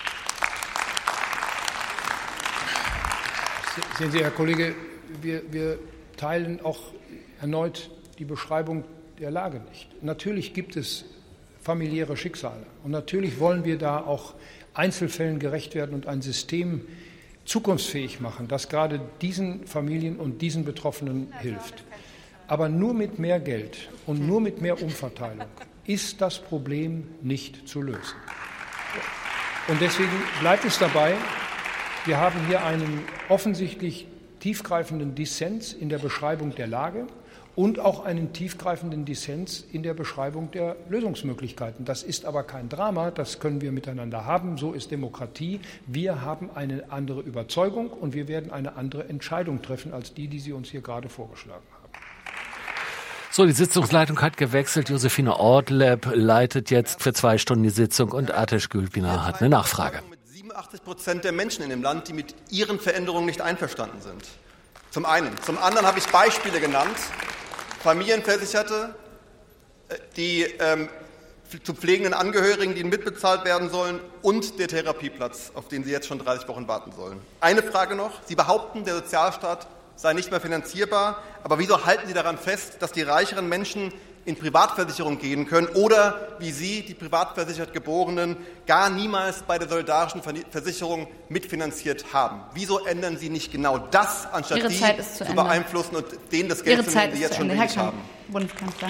Sehen Sie, Herr Kollege, wir, wir teilen auch erneut die Beschreibung der Lage nicht. Natürlich gibt es familiäre Schicksale und natürlich wollen wir da auch Einzelfällen gerecht werden und ein System zukunftsfähig machen, das gerade diesen Familien und diesen Betroffenen hilft. Aber nur mit mehr Geld und nur mit mehr Umverteilung ist das Problem nicht zu lösen. Und deswegen bleibt es dabei, wir haben hier einen offensichtlich tiefgreifenden Dissens in der Beschreibung der Lage und auch einen tiefgreifenden Dissens in der Beschreibung der Lösungsmöglichkeiten. Das ist aber kein Drama, das können wir miteinander haben. So ist Demokratie. Wir haben eine andere Überzeugung und wir werden eine andere Entscheidung treffen als die, die Sie uns hier gerade vorgeschlagen haben. So, die Sitzungsleitung hat gewechselt. Josephine Ortlepp leitet jetzt für zwei Stunden die Sitzung und Ateş Gürpınar hat eine Nachfrage. Mit siebenundachtzig Prozent der Menschen in dem Land, die mit Ihren Veränderungen nicht einverstanden sind. Zum einen. Zum anderen habe ich Beispiele genannt. Familienversicherte, die ähm, zu pflegenden Angehörigen, die mitbezahlt werden sollen, und der Therapieplatz, auf den Sie jetzt schon dreißig Wochen warten sollen. Eine Frage noch. Sie behaupten, der Sozialstaat sei nicht mehr finanzierbar. Aber wieso halten Sie daran fest, dass die reicheren Menschen in Privatversicherung gehen können oder, wie Sie, die privatversichert Geborenen, gar niemals bei der solidarischen Versicherung mitfinanziert haben? Wieso ändern Sie nicht genau das, anstatt Ihre die Zeit ist zu zu Ende. beeinflussen und denen das Geld Ihre zu Zeit nehmen, die ist jetzt zu schon Ende. wenig Herr haben? Bundeskanzler.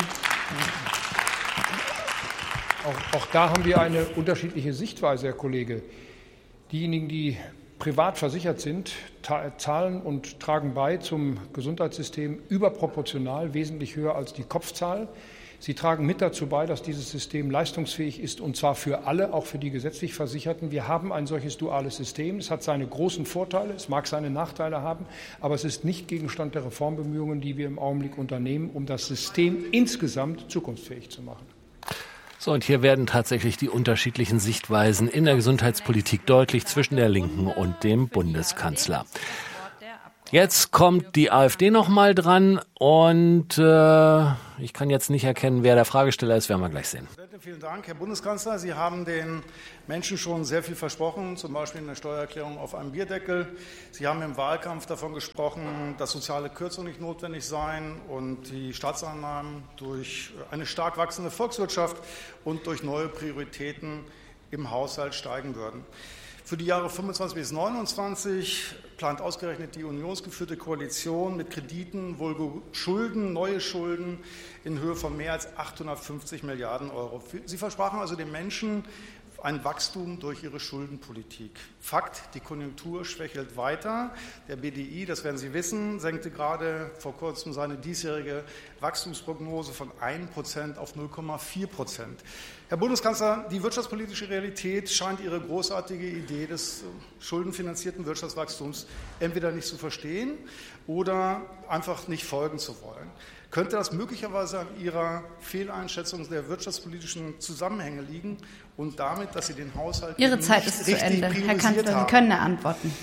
Auch, auch da haben wir eine unterschiedliche Sichtweise, Herr Kollege. Diejenigen, die privat versichert sind, zahlen und tragen bei zum Gesundheitssystem überproportional, wesentlich höher als die Kopfzahl. Sie tragen mit dazu bei, dass dieses System leistungsfähig ist, und zwar für alle, auch für die gesetzlich Versicherten. Wir haben ein solches duales System. Es hat seine großen Vorteile, es mag seine Nachteile haben, aber es ist nicht Gegenstand der Reformbemühungen, die wir im Augenblick unternehmen, um das System insgesamt zukunftsfähig zu machen. So, und hier werden tatsächlich die unterschiedlichen Sichtweisen in der Gesundheitspolitik deutlich zwischen der Linken und dem Bundeskanzler. Jetzt kommt die AfD noch mal dran und äh, ich kann jetzt nicht erkennen, wer der Fragesteller ist, werden wir gleich sehen. Vielen Dank, Herr Bundeskanzler. Sie haben den Menschen schon sehr viel versprochen, zum Beispiel in der Steuererklärung auf einem Bierdeckel. Sie haben im Wahlkampf davon gesprochen, dass soziale Kürzungen nicht notwendig seien und die Staatseinnahmen durch eine stark wachsende Volkswirtschaft und durch neue Prioritäten im Haushalt steigen würden. Für die Jahre fünfundzwanzig bis neunundzwanzig plant ausgerechnet die unionsgeführte Koalition mit Krediten wohl Schulden, neue Schulden in Höhe von mehr als achthundertfünfzig Milliarden Euro. Sie versprachen also den Menschen ein Wachstum durch ihre Schuldenpolitik. Fakt, die Konjunktur schwächelt weiter. Der B D I, das werden Sie wissen, senkte gerade vor kurzem seine diesjährige Wachstumsprognose von ein Prozent auf null Komma vier Prozent. Herr Bundeskanzler, die wirtschaftspolitische Realität scheint Ihre großartige Idee des schuldenfinanzierten Wirtschaftswachstums entweder nicht zu verstehen oder einfach nicht folgen zu wollen. Könnte das möglicherweise an Ihrer Fehleinschätzung der wirtschaftspolitischen Zusammenhänge liegen und damit, dass Sie den Haushalt Ihre Zeit ist zu Ende. Herr Kanzler, Sie können antworten.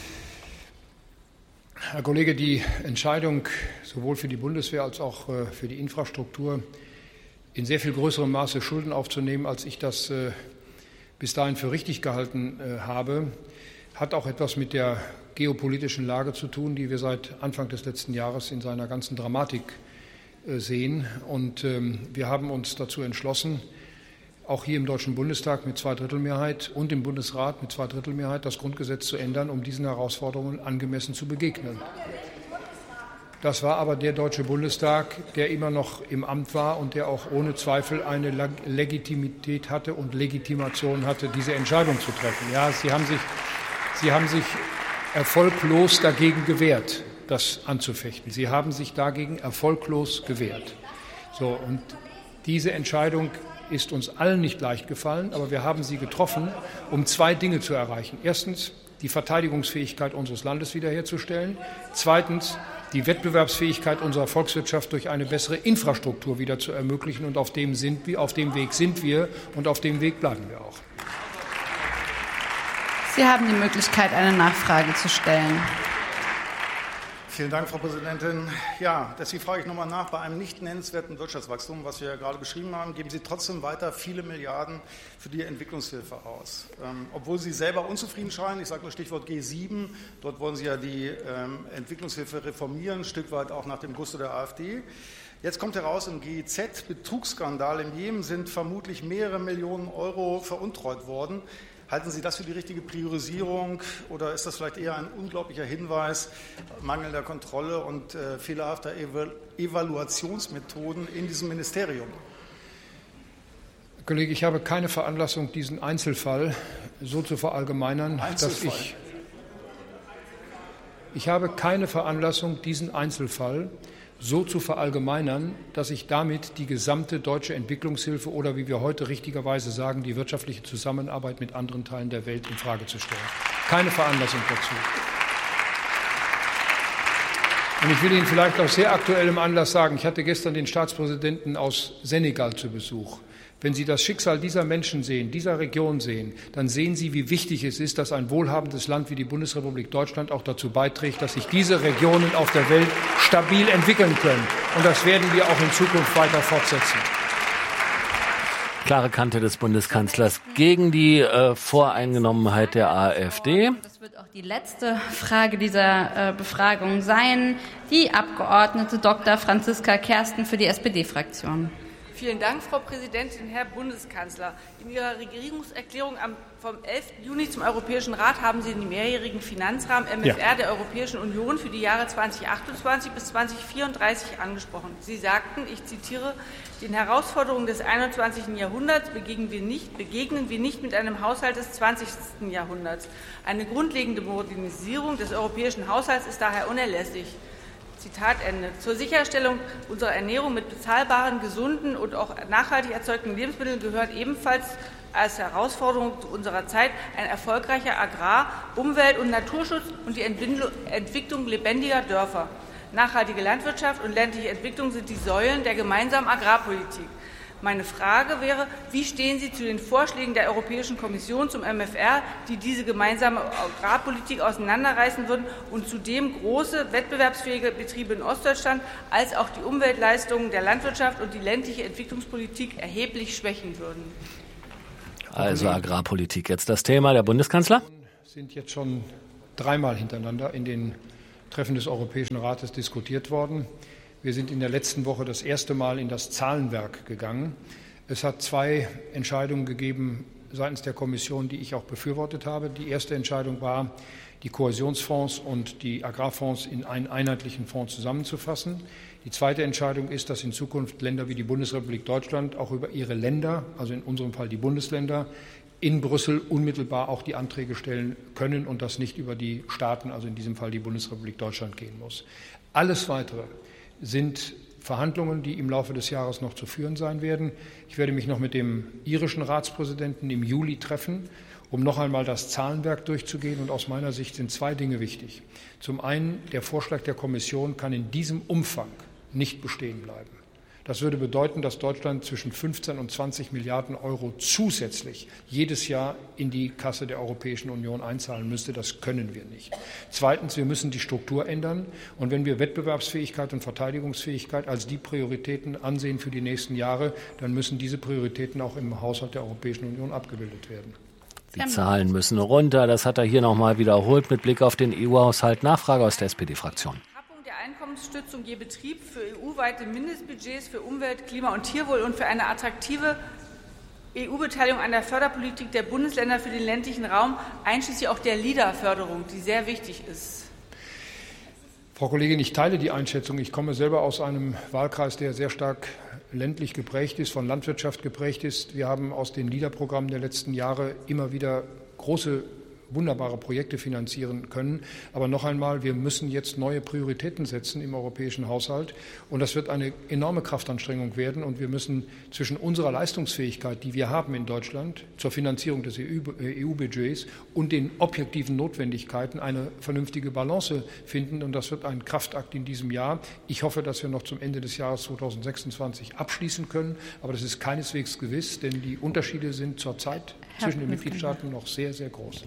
Herr Kollege, die Entscheidung sowohl für die Bundeswehr als auch für die Infrastruktur, in sehr viel größerem Maße Schulden aufzunehmen, als ich das bis dahin für richtig gehalten habe, hat auch etwas mit der geopolitischen Lage zu tun, die wir seit Anfang des letzten Jahres in seiner ganzen Dramatik sehen. Und ähm, wir haben uns dazu entschlossen, auch hier im Deutschen Bundestag mit Zweidrittelmehrheit und im Bundesrat mit Zweidrittelmehrheit das Grundgesetz zu ändern, um diesen Herausforderungen angemessen zu begegnen. Das war aber der Deutsche Bundestag, der immer noch im Amt war und der auch ohne Zweifel eine Legitimität hatte und Legitimation hatte, diese Entscheidung zu treffen. Ja, Sie haben sich, Sie haben sich erfolglos dagegen gewehrt, das anzufechten. Sie haben sich dagegen erfolglos gewehrt. So, und diese Entscheidung ist uns allen nicht leicht gefallen, aber wir haben sie getroffen, um zwei Dinge zu erreichen. Erstens, die Verteidigungsfähigkeit unseres Landes wiederherzustellen. Zweitens, die Wettbewerbsfähigkeit unserer Volkswirtschaft durch eine bessere Infrastruktur wieder zu ermöglichen. Und auf dem, sind wir, auf dem Weg sind wir und auf dem Weg bleiben wir auch. Sie haben die Möglichkeit, eine Nachfrage zu stellen. Vielen Dank, Frau Präsidentin. Ja, deswegen frage ich noch einmal nach. Bei einem nicht nennenswerten Wirtschaftswachstum, was wir ja gerade beschrieben haben, geben Sie trotzdem weiter viele Milliarden für die Entwicklungshilfe aus. Ähm, obwohl Sie selber unzufrieden scheinen, ich sage nur Stichwort G sieben, dort wollen Sie ja die ähm, Entwicklungshilfe reformieren, ein Stück weit auch nach dem Gusto der AfD. Jetzt kommt heraus, im G I Z-Betrugsskandal im Jemen sind vermutlich mehrere Millionen Euro veruntreut worden. Halten Sie das für die richtige Priorisierung oder ist das vielleicht eher ein unglaublicher Hinweis mangelnder Kontrolle und äh, fehlerhafter Evalu- Evaluationsmethoden in diesem Ministerium? Herr Kollege, ich habe keine Veranlassung, diesen Einzelfall so zu verallgemeinern, Einzelfall. dass ich Ich habe keine Veranlassung, diesen Einzelfall so zu verallgemeinern, dass ich damit die gesamte deutsche Entwicklungshilfe oder, wie wir heute richtigerweise sagen, die wirtschaftliche Zusammenarbeit mit anderen Teilen der Welt infrage zu stellen. Keine Veranlassung dazu. Und ich will Ihnen vielleicht aus sehr aktuellem Anlass sagen, ich hatte gestern den Staatspräsidenten aus Senegal zu Besuch. Wenn Sie das Schicksal dieser Menschen sehen, dieser Region sehen, dann sehen Sie, wie wichtig es ist, dass ein wohlhabendes Land wie die Bundesrepublik Deutschland auch dazu beiträgt, dass sich diese Regionen auf der Welt stabil entwickeln können. Und das werden wir auch in Zukunft weiter fortsetzen. Klare Kante des Bundeskanzlers gegen die äh, Voreingenommenheit der AfD. Das wird auch die letzte Frage dieser äh, Befragung sein. Die Abgeordnete Doktor Franziska Kersten für die S P D-Fraktion. Vielen Dank, Frau Präsidentin, Herr Bundeskanzler. In Ihrer Regierungserklärung am, vom elften Juni zum Europäischen Rat haben Sie den mehrjährigen Finanzrahmen M F R ja. der Europäischen Union für die Jahre zweitausendachtundzwanzig bis zweitausendvierunddreißig angesprochen. Sie sagten, ich zitiere, den Herausforderungen des einundzwanzigsten Jahrhunderts begegnen wir nicht, begegnen wir nicht mit einem Haushalt des zwanzigsten Jahrhunderts. Eine grundlegende Modernisierung des europäischen Haushalts ist daher unerlässlich. Zitat Ende. Zur Sicherstellung unserer Ernährung mit bezahlbaren, gesunden und auch nachhaltig erzeugten Lebensmitteln gehört ebenfalls als Herausforderung unserer Zeit ein erfolgreicher Agrar-, Umwelt- und Naturschutz und die Entwicklung lebendiger Dörfer. Nachhaltige Landwirtschaft und ländliche Entwicklung sind die Säulen der gemeinsamen Agrarpolitik. Meine Frage wäre, wie stehen Sie zu den Vorschlägen der Europäischen Kommission zum M F R, die diese gemeinsame Agrarpolitik auseinanderreißen würden und zudem große wettbewerbsfähige Betriebe in Ostdeutschland als auch die Umweltleistungen der Landwirtschaft und die ländliche Entwicklungspolitik erheblich schwächen würden? Also Agrarpolitik jetzt das Thema. Der Bundeskanzler? Sind jetzt schon dreimal hintereinander in den Treffen des Europäischen Rates diskutiert worden. Wir sind in der letzten Woche das erste Mal in das Zahlenwerk gegangen. Es hat zwei Entscheidungen gegeben seitens der Kommission, die ich auch befürwortet habe. Die erste Entscheidung war, die Kohäsionsfonds und die Agrarfonds in einen einheitlichen Fonds zusammenzufassen. Die zweite Entscheidung ist, dass in Zukunft Länder wie die Bundesrepublik Deutschland auch über ihre Länder, also in unserem Fall die Bundesländer, in Brüssel unmittelbar auch die Anträge stellen können und das nicht über die Staaten, also in diesem Fall die Bundesrepublik Deutschland, gehen muss. Alles Weitere sind Verhandlungen, die im Laufe des Jahres noch zu führen sein werden. Ich werde mich noch mit dem irischen Ratspräsidenten im Juli treffen, um noch einmal das Zahlenwerk durchzugehen. Und aus meiner Sicht sind zwei Dinge wichtig. Zum einen, der Vorschlag der Kommission kann in diesem Umfang nicht bestehen bleiben. Das würde bedeuten, dass Deutschland zwischen fünfzehn und zwanzig Milliarden Euro zusätzlich jedes Jahr in die Kasse der Europäischen Union einzahlen müsste. Das können wir nicht. Zweitens, wir müssen die Struktur ändern. Und wenn wir Wettbewerbsfähigkeit und Verteidigungsfähigkeit als die Prioritäten ansehen für die nächsten Jahre, dann müssen diese Prioritäten auch im Haushalt der Europäischen Union abgebildet werden. Die Zahlen müssen runter. Das hat er hier noch mal wiederholt mit Blick auf den E U-Haushalt. Nachfrage aus der S P D-Fraktion. Einkommensstützung je Betrieb für E U-weite Mindestbudgets für Umwelt, Klima und Tierwohl und für eine attraktive E U-Beteiligung an der Förderpolitik der Bundesländer für den ländlichen Raum, einschließlich auch der LEADER-Förderung, die sehr wichtig ist. Frau Kollegin, ich teile die Einschätzung. Ich komme selber aus einem Wahlkreis, der sehr stark ländlich geprägt ist, von Landwirtschaft geprägt ist. Wir haben aus den LEADER-Programmen der letzten Jahre immer wieder große wunderbare Projekte finanzieren können. Aber noch einmal, wir müssen jetzt neue Prioritäten setzen im europäischen Haushalt. Und das wird eine enorme Kraftanstrengung werden. Und wir müssen zwischen unserer Leistungsfähigkeit, die wir haben in Deutschland, zur Finanzierung des E U-Budgets und den objektiven Notwendigkeiten eine vernünftige Balance finden. Und das wird ein Kraftakt in diesem Jahr. Ich hoffe, dass wir noch zum Ende des Jahres zweitausendsechsundzwanzig abschließen können. Aber das ist keineswegs gewiss, denn die Unterschiede sind zurzeit zwischen den Mitgliedstaaten noch sehr, sehr groß.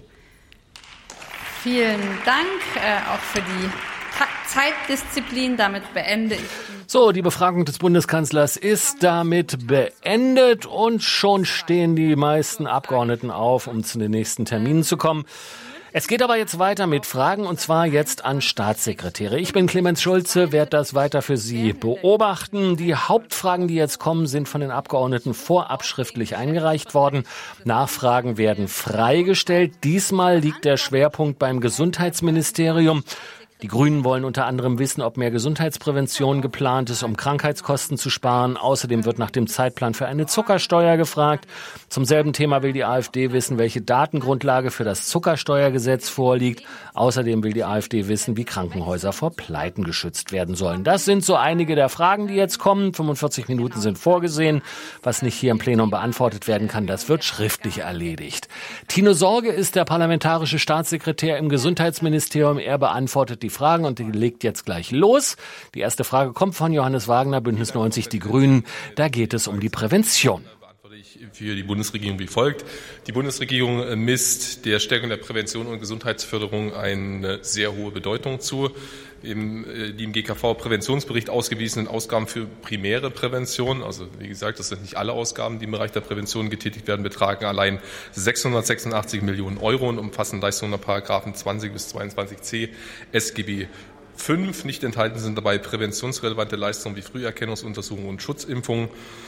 Vielen Dank äh, auch für die Zeitdisziplin. Damit beende ich. So, die Befragung des Bundeskanzlers ist damit beendet und schon stehen die meisten Abgeordneten auf, um zu den nächsten Terminen zu kommen. Es geht aber jetzt weiter mit Fragen und zwar jetzt an Staatssekretäre. Ich bin Clemens Schulze, werde das weiter für Sie beobachten. Die Hauptfragen, die jetzt kommen, sind von den Abgeordneten vorab schriftlich eingereicht worden. Nachfragen werden freigestellt. Diesmal liegt der Schwerpunkt beim Gesundheitsministerium. Die Grünen wollen unter anderem wissen, ob mehr Gesundheitsprävention geplant ist, um Krankheitskosten zu sparen. Außerdem wird nach dem Zeitplan für eine Zuckersteuer gefragt. Zum selben Thema will die AfD wissen, welche Datengrundlage für das Zuckersteuergesetz vorliegt. Außerdem will die AfD wissen, wie Krankenhäuser vor Pleiten geschützt werden sollen. Das sind so einige der Fragen, die jetzt kommen. fünfundvierzig Minuten sind vorgesehen. Was nicht hier im Plenum beantwortet werden kann, das wird schriftlich erledigt. Tino Sorge ist der parlamentarische Staatssekretär im Gesundheitsministerium. Er beantwortet die Fragen und die legt jetzt gleich los. Die erste Frage kommt von Johannes Wagner, Bündnis neunzig Die Grünen. Da geht es um die Prävention. Für die Bundesregierung wie folgt. Die Bundesregierung misst der Stärkung der Prävention und Gesundheitsförderung eine sehr hohe Bedeutung zu. Im, die im G K V-Präventionsbericht ausgewiesenen Ausgaben für primäre Prävention, also wie gesagt, das sind nicht alle Ausgaben, die im Bereich der Prävention getätigt werden, betragen allein sechshundertsechsundachtzig Millionen Euro und umfassen Leistungen nach Paragraphen zwanzig bis zweiundzwanzig c S G B fünf. Nicht enthalten sind dabei präventionsrelevante Leistungen wie Früherkennungsuntersuchungen und Schutzimpfungen.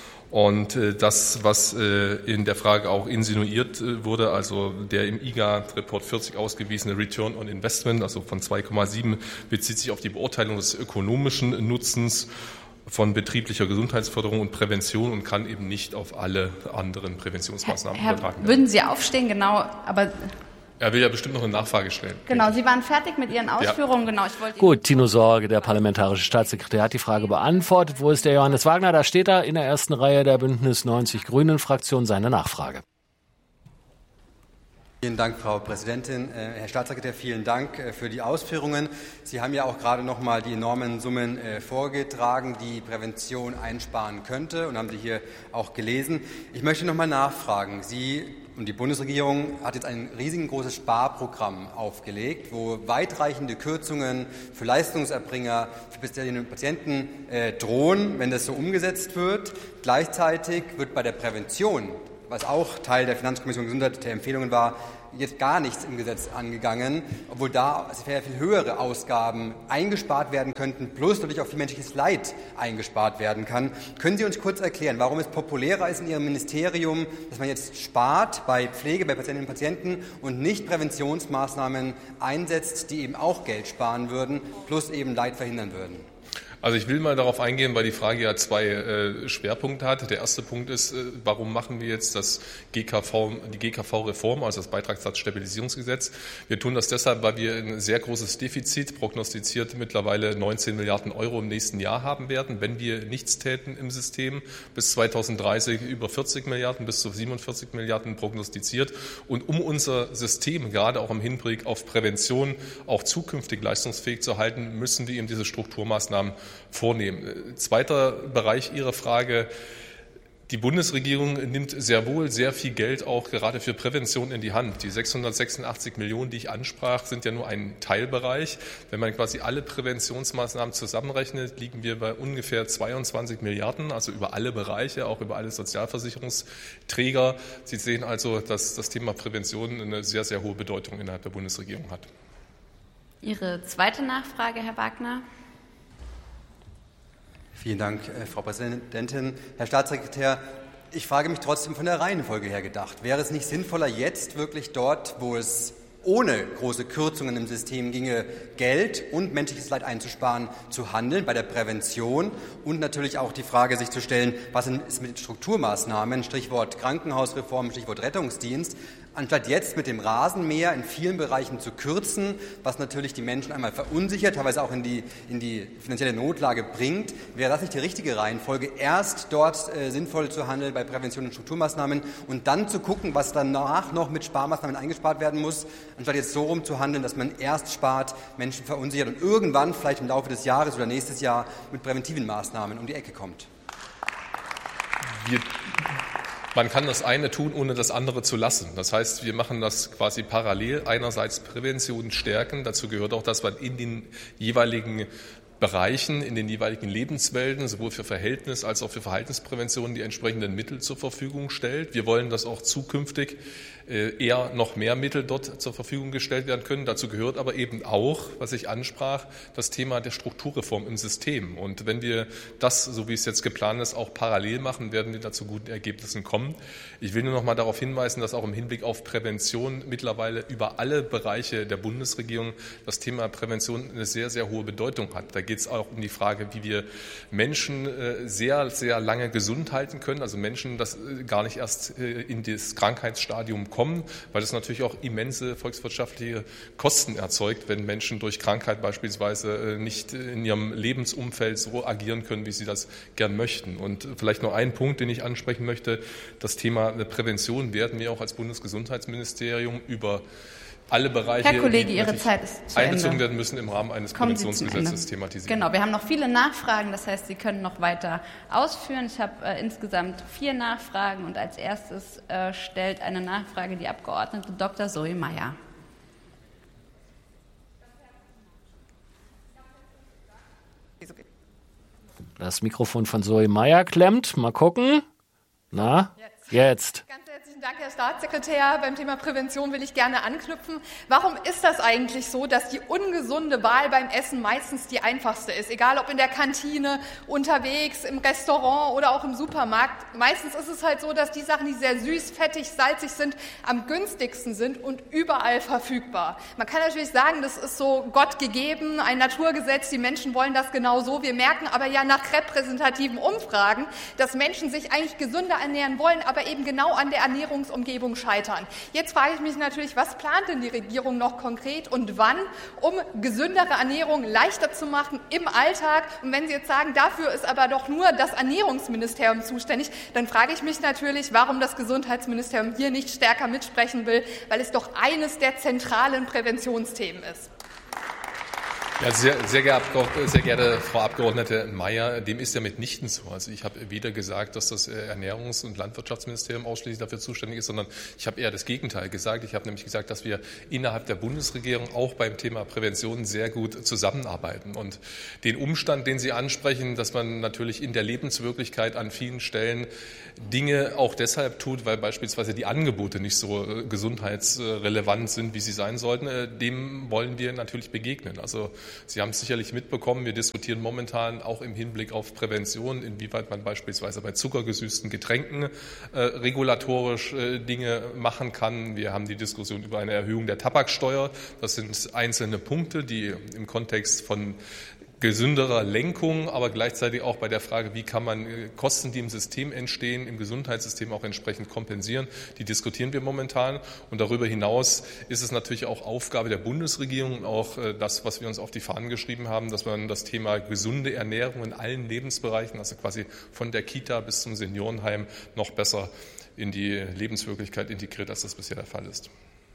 Und äh, das, was äh, in der Frage auch insinuiert äh, wurde, also der im I G A-Report vierzig ausgewiesene Return on Investment, also von zwei Komma sieben, bezieht sich auf die Beurteilung des ökonomischen Nutzens von betrieblicher Gesundheitsförderung und Prävention und kann eben nicht auf alle anderen Präventionsmaßnahmen Herr, übertragen werden. Würden Sie aufstehen, genau, aber Er will ja bestimmt noch eine Nachfrage stellen. Genau, Sie waren fertig mit Ihren Ausführungen. Ja. Genau, ich wollte Gut, Tino Sorge, der parlamentarische Staatssekretär, hat die Frage beantwortet. Wo ist der Johannes Wagner? Da steht er in der ersten Reihe der Bündnis neunzig Grünen-Fraktion. Seine Nachfrage. Vielen Dank, Frau Präsidentin. Herr Staatssekretär, vielen Dank für die Ausführungen. Sie haben ja auch gerade noch mal die enormen Summen vorgetragen, die Prävention einsparen könnte, und haben sie hier auch gelesen. Ich möchte noch mal nachfragen. Sie und die Bundesregierung hat jetzt ein riesengroßes Sparprogramm aufgelegt, wo weitreichende Kürzungen für Leistungserbringer, für Patientinnen und Patienten äh, drohen, wenn das so umgesetzt wird. Gleichzeitig wird bei der Prävention, was auch Teil der Finanzkommission Gesundheit der Empfehlungen war, jetzt gar nichts im Gesetz angegangen, obwohl da sehr viel höhere Ausgaben eingespart werden könnten, plus natürlich auch viel menschliches Leid eingespart werden kann. Können Sie uns kurz erklären, warum es populärer ist in Ihrem Ministerium, dass man jetzt spart bei Pflege, bei Patientinnen und Patienten und nicht Präventionsmaßnahmen einsetzt, die eben auch Geld sparen würden, plus eben Leid verhindern würden? Also ich will mal darauf eingehen, weil die Frage ja zwei äh, Schwerpunkte hat. Der erste Punkt ist, äh, warum machen wir jetzt das G K V, die G K V-Reform, also das Beitragssatzstabilisierungsgesetz? Wir tun das deshalb, weil wir ein sehr großes Defizit, prognostiziert mittlerweile neunzehn Milliarden Euro im nächsten Jahr haben werden, wenn wir nichts täten im System. Bis zweitausenddreißig über vierzig Milliarden, bis zu siebenundvierzig Milliarden prognostiziert. Und um unser System, gerade auch im Hinblick auf Prävention, auch zukünftig leistungsfähig zu halten, müssen wir eben diese Strukturmaßnahmen vornehmen. Zweiter Bereich Ihrer Frage. Die Bundesregierung nimmt sehr wohl sehr viel Geld auch gerade für Prävention in die Hand. Die sechshundertsechsundachtzig Millionen, die ich ansprach, sind ja nur ein Teilbereich. Wenn man quasi alle Präventionsmaßnahmen zusammenrechnet, liegen wir bei ungefähr zweiundzwanzig Milliarden, also über alle Bereiche, auch über alle Sozialversicherungsträger. Sie sehen also, dass das Thema Prävention eine sehr, sehr hohe Bedeutung innerhalb der Bundesregierung hat. Ihre zweite Nachfrage, Herr Wagner. Vielen Dank, Frau Präsidentin. Herr Staatssekretär, ich frage mich trotzdem von der Reihenfolge her gedacht. Wäre es nicht sinnvoller, jetzt wirklich dort, wo es ohne große Kürzungen im System ginge, Geld und menschliches Leid einzusparen, zu handeln bei der Prävention und natürlich auch die Frage sich zu stellen, was ist mit Strukturmaßnahmen, Stichwort Krankenhausreform, Stichwort Rettungsdienst, anstatt jetzt mit dem Rasenmäher in vielen Bereichen zu kürzen, was natürlich die Menschen einmal verunsichert, teilweise auch in die, in die finanzielle Notlage bringt. Wäre das nicht die richtige Reihenfolge, erst dort äh, sinnvoll zu handeln bei Prävention und Strukturmaßnahmen und dann zu gucken, was danach noch mit Sparmaßnahmen eingespart werden muss, anstatt jetzt so rum zu handeln, dass man erst spart, Menschen verunsichert und irgendwann, vielleicht im Laufe des Jahres oder nächstes Jahr, mit präventiven Maßnahmen um die Ecke kommt? Wir Man kann das eine tun, ohne das andere zu lassen. Das heißt, wir machen das quasi parallel. Einerseits Prävention stärken. Dazu gehört auch, dass man in den jeweiligen Bereichen, in den jeweiligen Lebenswelten, sowohl für Verhältnis- als auch für Verhaltensprävention, die entsprechenden Mittel zur Verfügung stellt. Wir wollen, dass auch zukünftig eher noch mehr Mittel dort zur Verfügung gestellt werden können. Dazu gehört aber eben auch, was ich ansprach, das Thema der Strukturreform im System. Und wenn wir das, so wie es jetzt geplant ist, auch parallel machen, werden wir da zu guten Ergebnissen kommen. Ich will nur noch mal darauf hinweisen, dass auch im Hinblick auf Prävention mittlerweile über alle Bereiche der Bundesregierung das Thema Prävention eine sehr, sehr hohe Bedeutung hat. Da geht es auch um die Frage, wie wir Menschen sehr, sehr lange gesund halten können, also Menschen, das gar nicht erst in das Krankheitsstadium kommen, weil es natürlich auch immense volkswirtschaftliche Kosten erzeugt, wenn Menschen durch Krankheit beispielsweise nicht in ihrem Lebensumfeld so agieren können, wie sie das gern möchten. Und vielleicht noch ein Punkt, den ich ansprechen möchte, das Thema Prävention werden wir auch als Bundesgesundheitsministerium über alle Bereiche, Herr Kollege, Ihre Zeit ist zu einbezogen Ende. werden müssen, im Rahmen eines Kommen Präventionsgesetzes thematisieren. Genau, wir haben noch viele Nachfragen, das heißt, Sie können noch weiter ausführen. Ich habe äh, insgesamt vier Nachfragen und als erstes äh, stellt eine Nachfrage die Abgeordnete Doktor Zoe Meyer. Das Mikrofon von Zoe Meyer klemmt. Mal gucken. Na, jetzt. jetzt. Ganz herzlichen Dank, Herr Staatssekretär. Beim Thema Prävention will ich gerne anknüpfen. Warum ist das eigentlich so, dass die ungesunde Wahl beim Essen meistens die einfachste ist? Egal ob in der Kantine, unterwegs, im Restaurant oder auch im Supermarkt. Meistens ist es halt so, dass die Sachen, die sehr süß, fettig, salzig sind, am günstigsten sind und überall verfügbar. Man kann natürlich sagen, das ist so Gott gegeben, ein Naturgesetz, die Menschen wollen das genau so. Wir merken aber ja nach repräsentativen Umfragen, dass Menschen sich eigentlich gesünder ernähren wollen, aber eben genau an der Ernährungsumgebung Umgebung scheitern. Jetzt frage ich mich natürlich, was plant denn die Regierung noch konkret und wann, um gesündere Ernährung leichter zu machen im Alltag? Und wenn Sie jetzt sagen, dafür ist aber doch nur das Ernährungsministerium zuständig, dann frage ich mich natürlich, warum das Gesundheitsministerium hier nicht stärker mitsprechen will, weil es doch eines der zentralen Präventionsthemen ist. Ja, sehr, sehr, geehrte, sehr geehrte Frau Abgeordnete Mayer, dem ist ja mitnichten so. Also ich habe weder gesagt, dass das Ernährungs- und Landwirtschaftsministerium ausschließlich dafür zuständig ist, sondern ich habe eher das Gegenteil gesagt. Ich habe nämlich gesagt, dass wir innerhalb der Bundesregierung auch beim Thema Prävention sehr gut zusammenarbeiten. Und den Umstand, den Sie ansprechen, dass man natürlich in der Lebenswirklichkeit an vielen Stellen Dinge auch deshalb tut, weil beispielsweise die Angebote nicht so gesundheitsrelevant sind, wie sie sein sollten, dem wollen wir natürlich begegnen. Also Sie haben es sicherlich mitbekommen, wir diskutieren momentan auch im Hinblick auf Prävention, inwieweit man beispielsweise bei zuckergesüßten Getränken äh, regulatorisch äh, Dinge machen kann. Wir haben die Diskussion über eine Erhöhung der Tabaksteuer. Das sind einzelne Punkte, die im Kontext von gesünderer Lenkung, aber gleichzeitig auch bei der Frage, wie kann man Kosten, die im System entstehen, im Gesundheitssystem auch entsprechend kompensieren, die diskutieren wir momentan. Und darüber hinaus ist es natürlich auch Aufgabe der Bundesregierung und auch das, was wir uns auf die Fahnen geschrieben haben, dass man das Thema gesunde Ernährung in allen Lebensbereichen, also quasi von der Kita bis zum Seniorenheim, noch besser in die Lebenswirklichkeit integriert, als das bisher der Fall ist.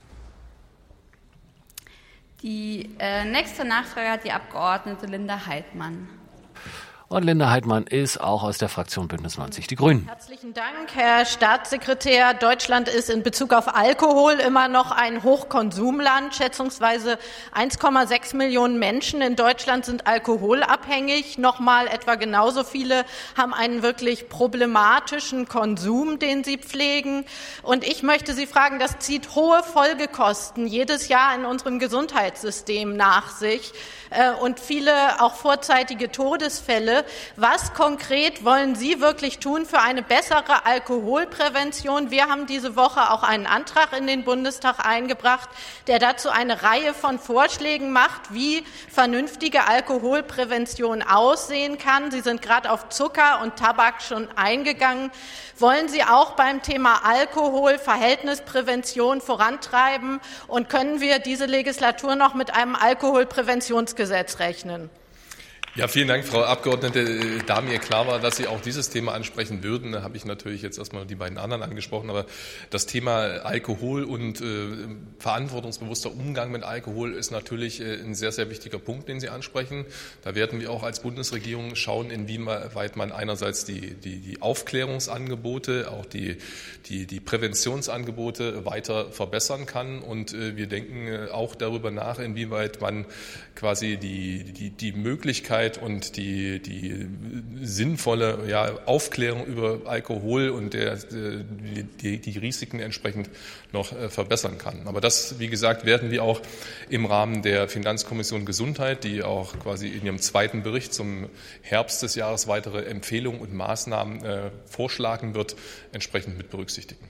Die äh, nächste Nachfrage hat die Abgeordnete Linda Heidmann. Und Linda Heidmann ist auch aus der Fraktion Bündnis neunzig Die Grünen. Herzlichen Dank, Herr Staatssekretär. Deutschland ist in Bezug auf Alkohol immer noch ein Hochkonsumland. Schätzungsweise eins Komma sechs Millionen Menschen in Deutschland sind alkoholabhängig. Nochmal etwa genauso viele haben einen wirklich problematischen Konsum, den sie pflegen. Und ich möchte Sie fragen, das zieht hohe Folgekosten jedes Jahr in unserem Gesundheitssystem nach sich und viele auch vorzeitige Todesfälle. Was konkret wollen Sie wirklich tun für eine bessere Alkoholprävention? Wir haben diese Woche auch einen Antrag in den Bundestag eingebracht, der dazu eine Reihe von Vorschlägen macht, wie vernünftige Alkoholprävention aussehen kann. Sie sind gerade auf Zucker und Tabak schon eingegangen. Wollen Sie auch beim Thema Alkohol Verhältnisprävention vorantreiben? Und können wir diese Legislatur noch mit einem Alkoholpräventionsgesetz rechnen? Ja, vielen Dank, Frau Abgeordnete. Da mir klar war, dass Sie auch dieses Thema ansprechen würden, habe ich natürlich jetzt erstmal die beiden anderen angesprochen. Aber das Thema Alkohol und äh, verantwortungsbewusster Umgang mit Alkohol ist natürlich äh, ein sehr, sehr wichtiger Punkt, den Sie ansprechen. Da werden wir auch als Bundesregierung schauen, inwieweit man einerseits die, die, die Aufklärungsangebote, auch die, die, die Präventionsangebote weiter verbessern kann. Und äh, wir denken äh, auch darüber nach, inwieweit man quasi die, die, die Möglichkeit und die, die sinnvolle ja, Aufklärung über Alkohol und der, die, die Risiken entsprechend noch äh, verbessern kann. Aber das, wie gesagt, werden wir auch im Rahmen der Finanzkommission Gesundheit, die auch quasi in ihrem zweiten Bericht zum Herbst des Jahres weitere Empfehlungen und Maßnahmen äh, vorschlagen wird, entsprechend mit berücksichtigen.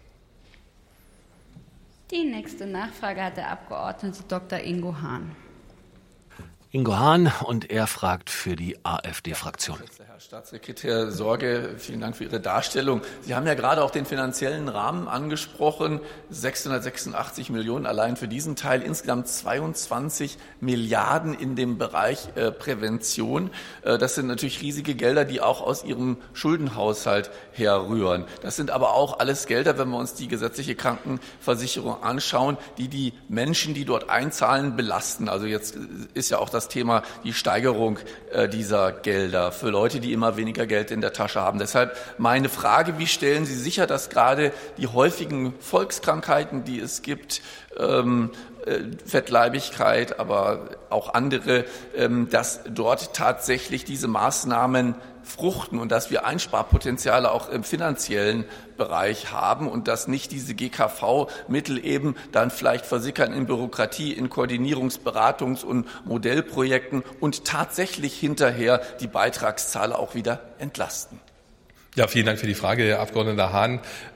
Die nächste Nachfrage hat der Abgeordnete Doktor Ingo Hahn. Ingo Hahn, und er fragt für die AfD-Fraktion. Herr Staatssekretär Sorge, vielen Dank für Ihre Darstellung. Sie haben ja gerade auch den finanziellen Rahmen angesprochen, sechshundertsechsundachtzig Millionen allein für diesen Teil, insgesamt zweiundzwanzig Milliarden in dem Bereich äh, Prävention. Äh, das sind natürlich riesige Gelder, die auch aus Ihrem Schuldenhaushalt herrühren. Das sind aber auch alles Gelder, wenn wir uns die gesetzliche Krankenversicherung anschauen, die die Menschen, die dort einzahlen, belasten. Also jetzt ist ja auch das Thema die Steigerung äh, dieser Gelder für Leute, die immer weniger Geld in der Tasche haben. Deshalb meine Frage, wie stellen Sie sicher, dass gerade die häufigen Volkskrankheiten, die es gibt, ähm, äh, Fettleibigkeit, aber auch andere, ähm, dass dort tatsächlich diese Maßnahmen fruchten und dass wir Einsparpotenziale auch im finanziellen Bereich haben und dass nicht diese G K V-Mittel eben dann vielleicht versickern in Bürokratie, in Koordinierungs-, Beratungs- und Modellprojekten und tatsächlich hinterher die Beitragszahler auch wieder entlasten. Ja, vielen Dank für die Frage, Herr Abgeordneter Hahn.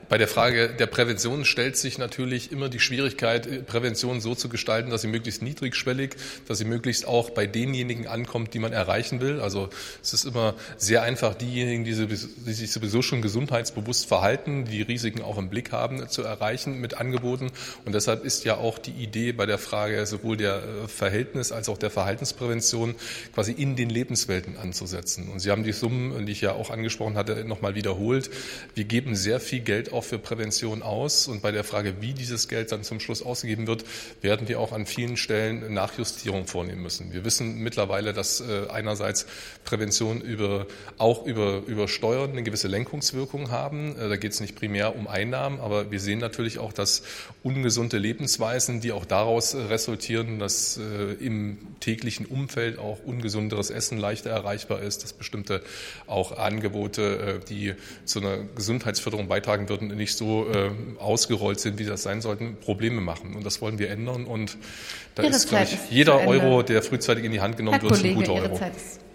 Bei der Frage der Prävention stellt sich natürlich immer die Schwierigkeit, Prävention so zu gestalten, dass sie möglichst niedrigschwellig, dass sie möglichst auch bei denjenigen ankommt, die man erreichen will. Also es ist immer sehr einfach, diejenigen, die sich sowieso schon gesundheitsbewusst verhalten, die Risiken auch im Blick haben, zu erreichen mit Angeboten. Und deshalb ist ja auch die Idee bei der Frage sowohl der Verhältnis- als auch der Verhaltensprävention quasi in den Lebenswelten anzusetzen. Und Sie haben die Summen, die ich ja auch angesprochen hatte, nochmal wiederholt. Wir geben sehr viel Geld auch für Prävention aus. Und bei der Frage, wie dieses Geld dann zum Schluss ausgegeben wird, werden wir auch an vielen Stellen Nachjustierung vornehmen müssen. Wir wissen mittlerweile, dass äh, einerseits Prävention über, auch über, über Steuern eine gewisse Lenkungswirkung haben. Äh, da geht es nicht primär um Einnahmen, aber wir sehen natürlich auch, dass ungesunde Lebensweisen, die auch daraus äh, resultieren, dass äh, im täglichen Umfeld auch ungesunderes Essen leichter erreichbar ist, dass bestimmte auch Angebote, äh, die zu einer Gesundheitsförderung beitragen würden, nicht so äh, ausgerollt sind, wie das sein sollten, Probleme machen. Und das wollen wir ändern. Und da Ihre ist, glaube ich, Zeit ist jeder zu Ende. Euro, der frühzeitig in die Hand genommen Herr wird, Kollege, ein guter Ihre Euro. Zeit ist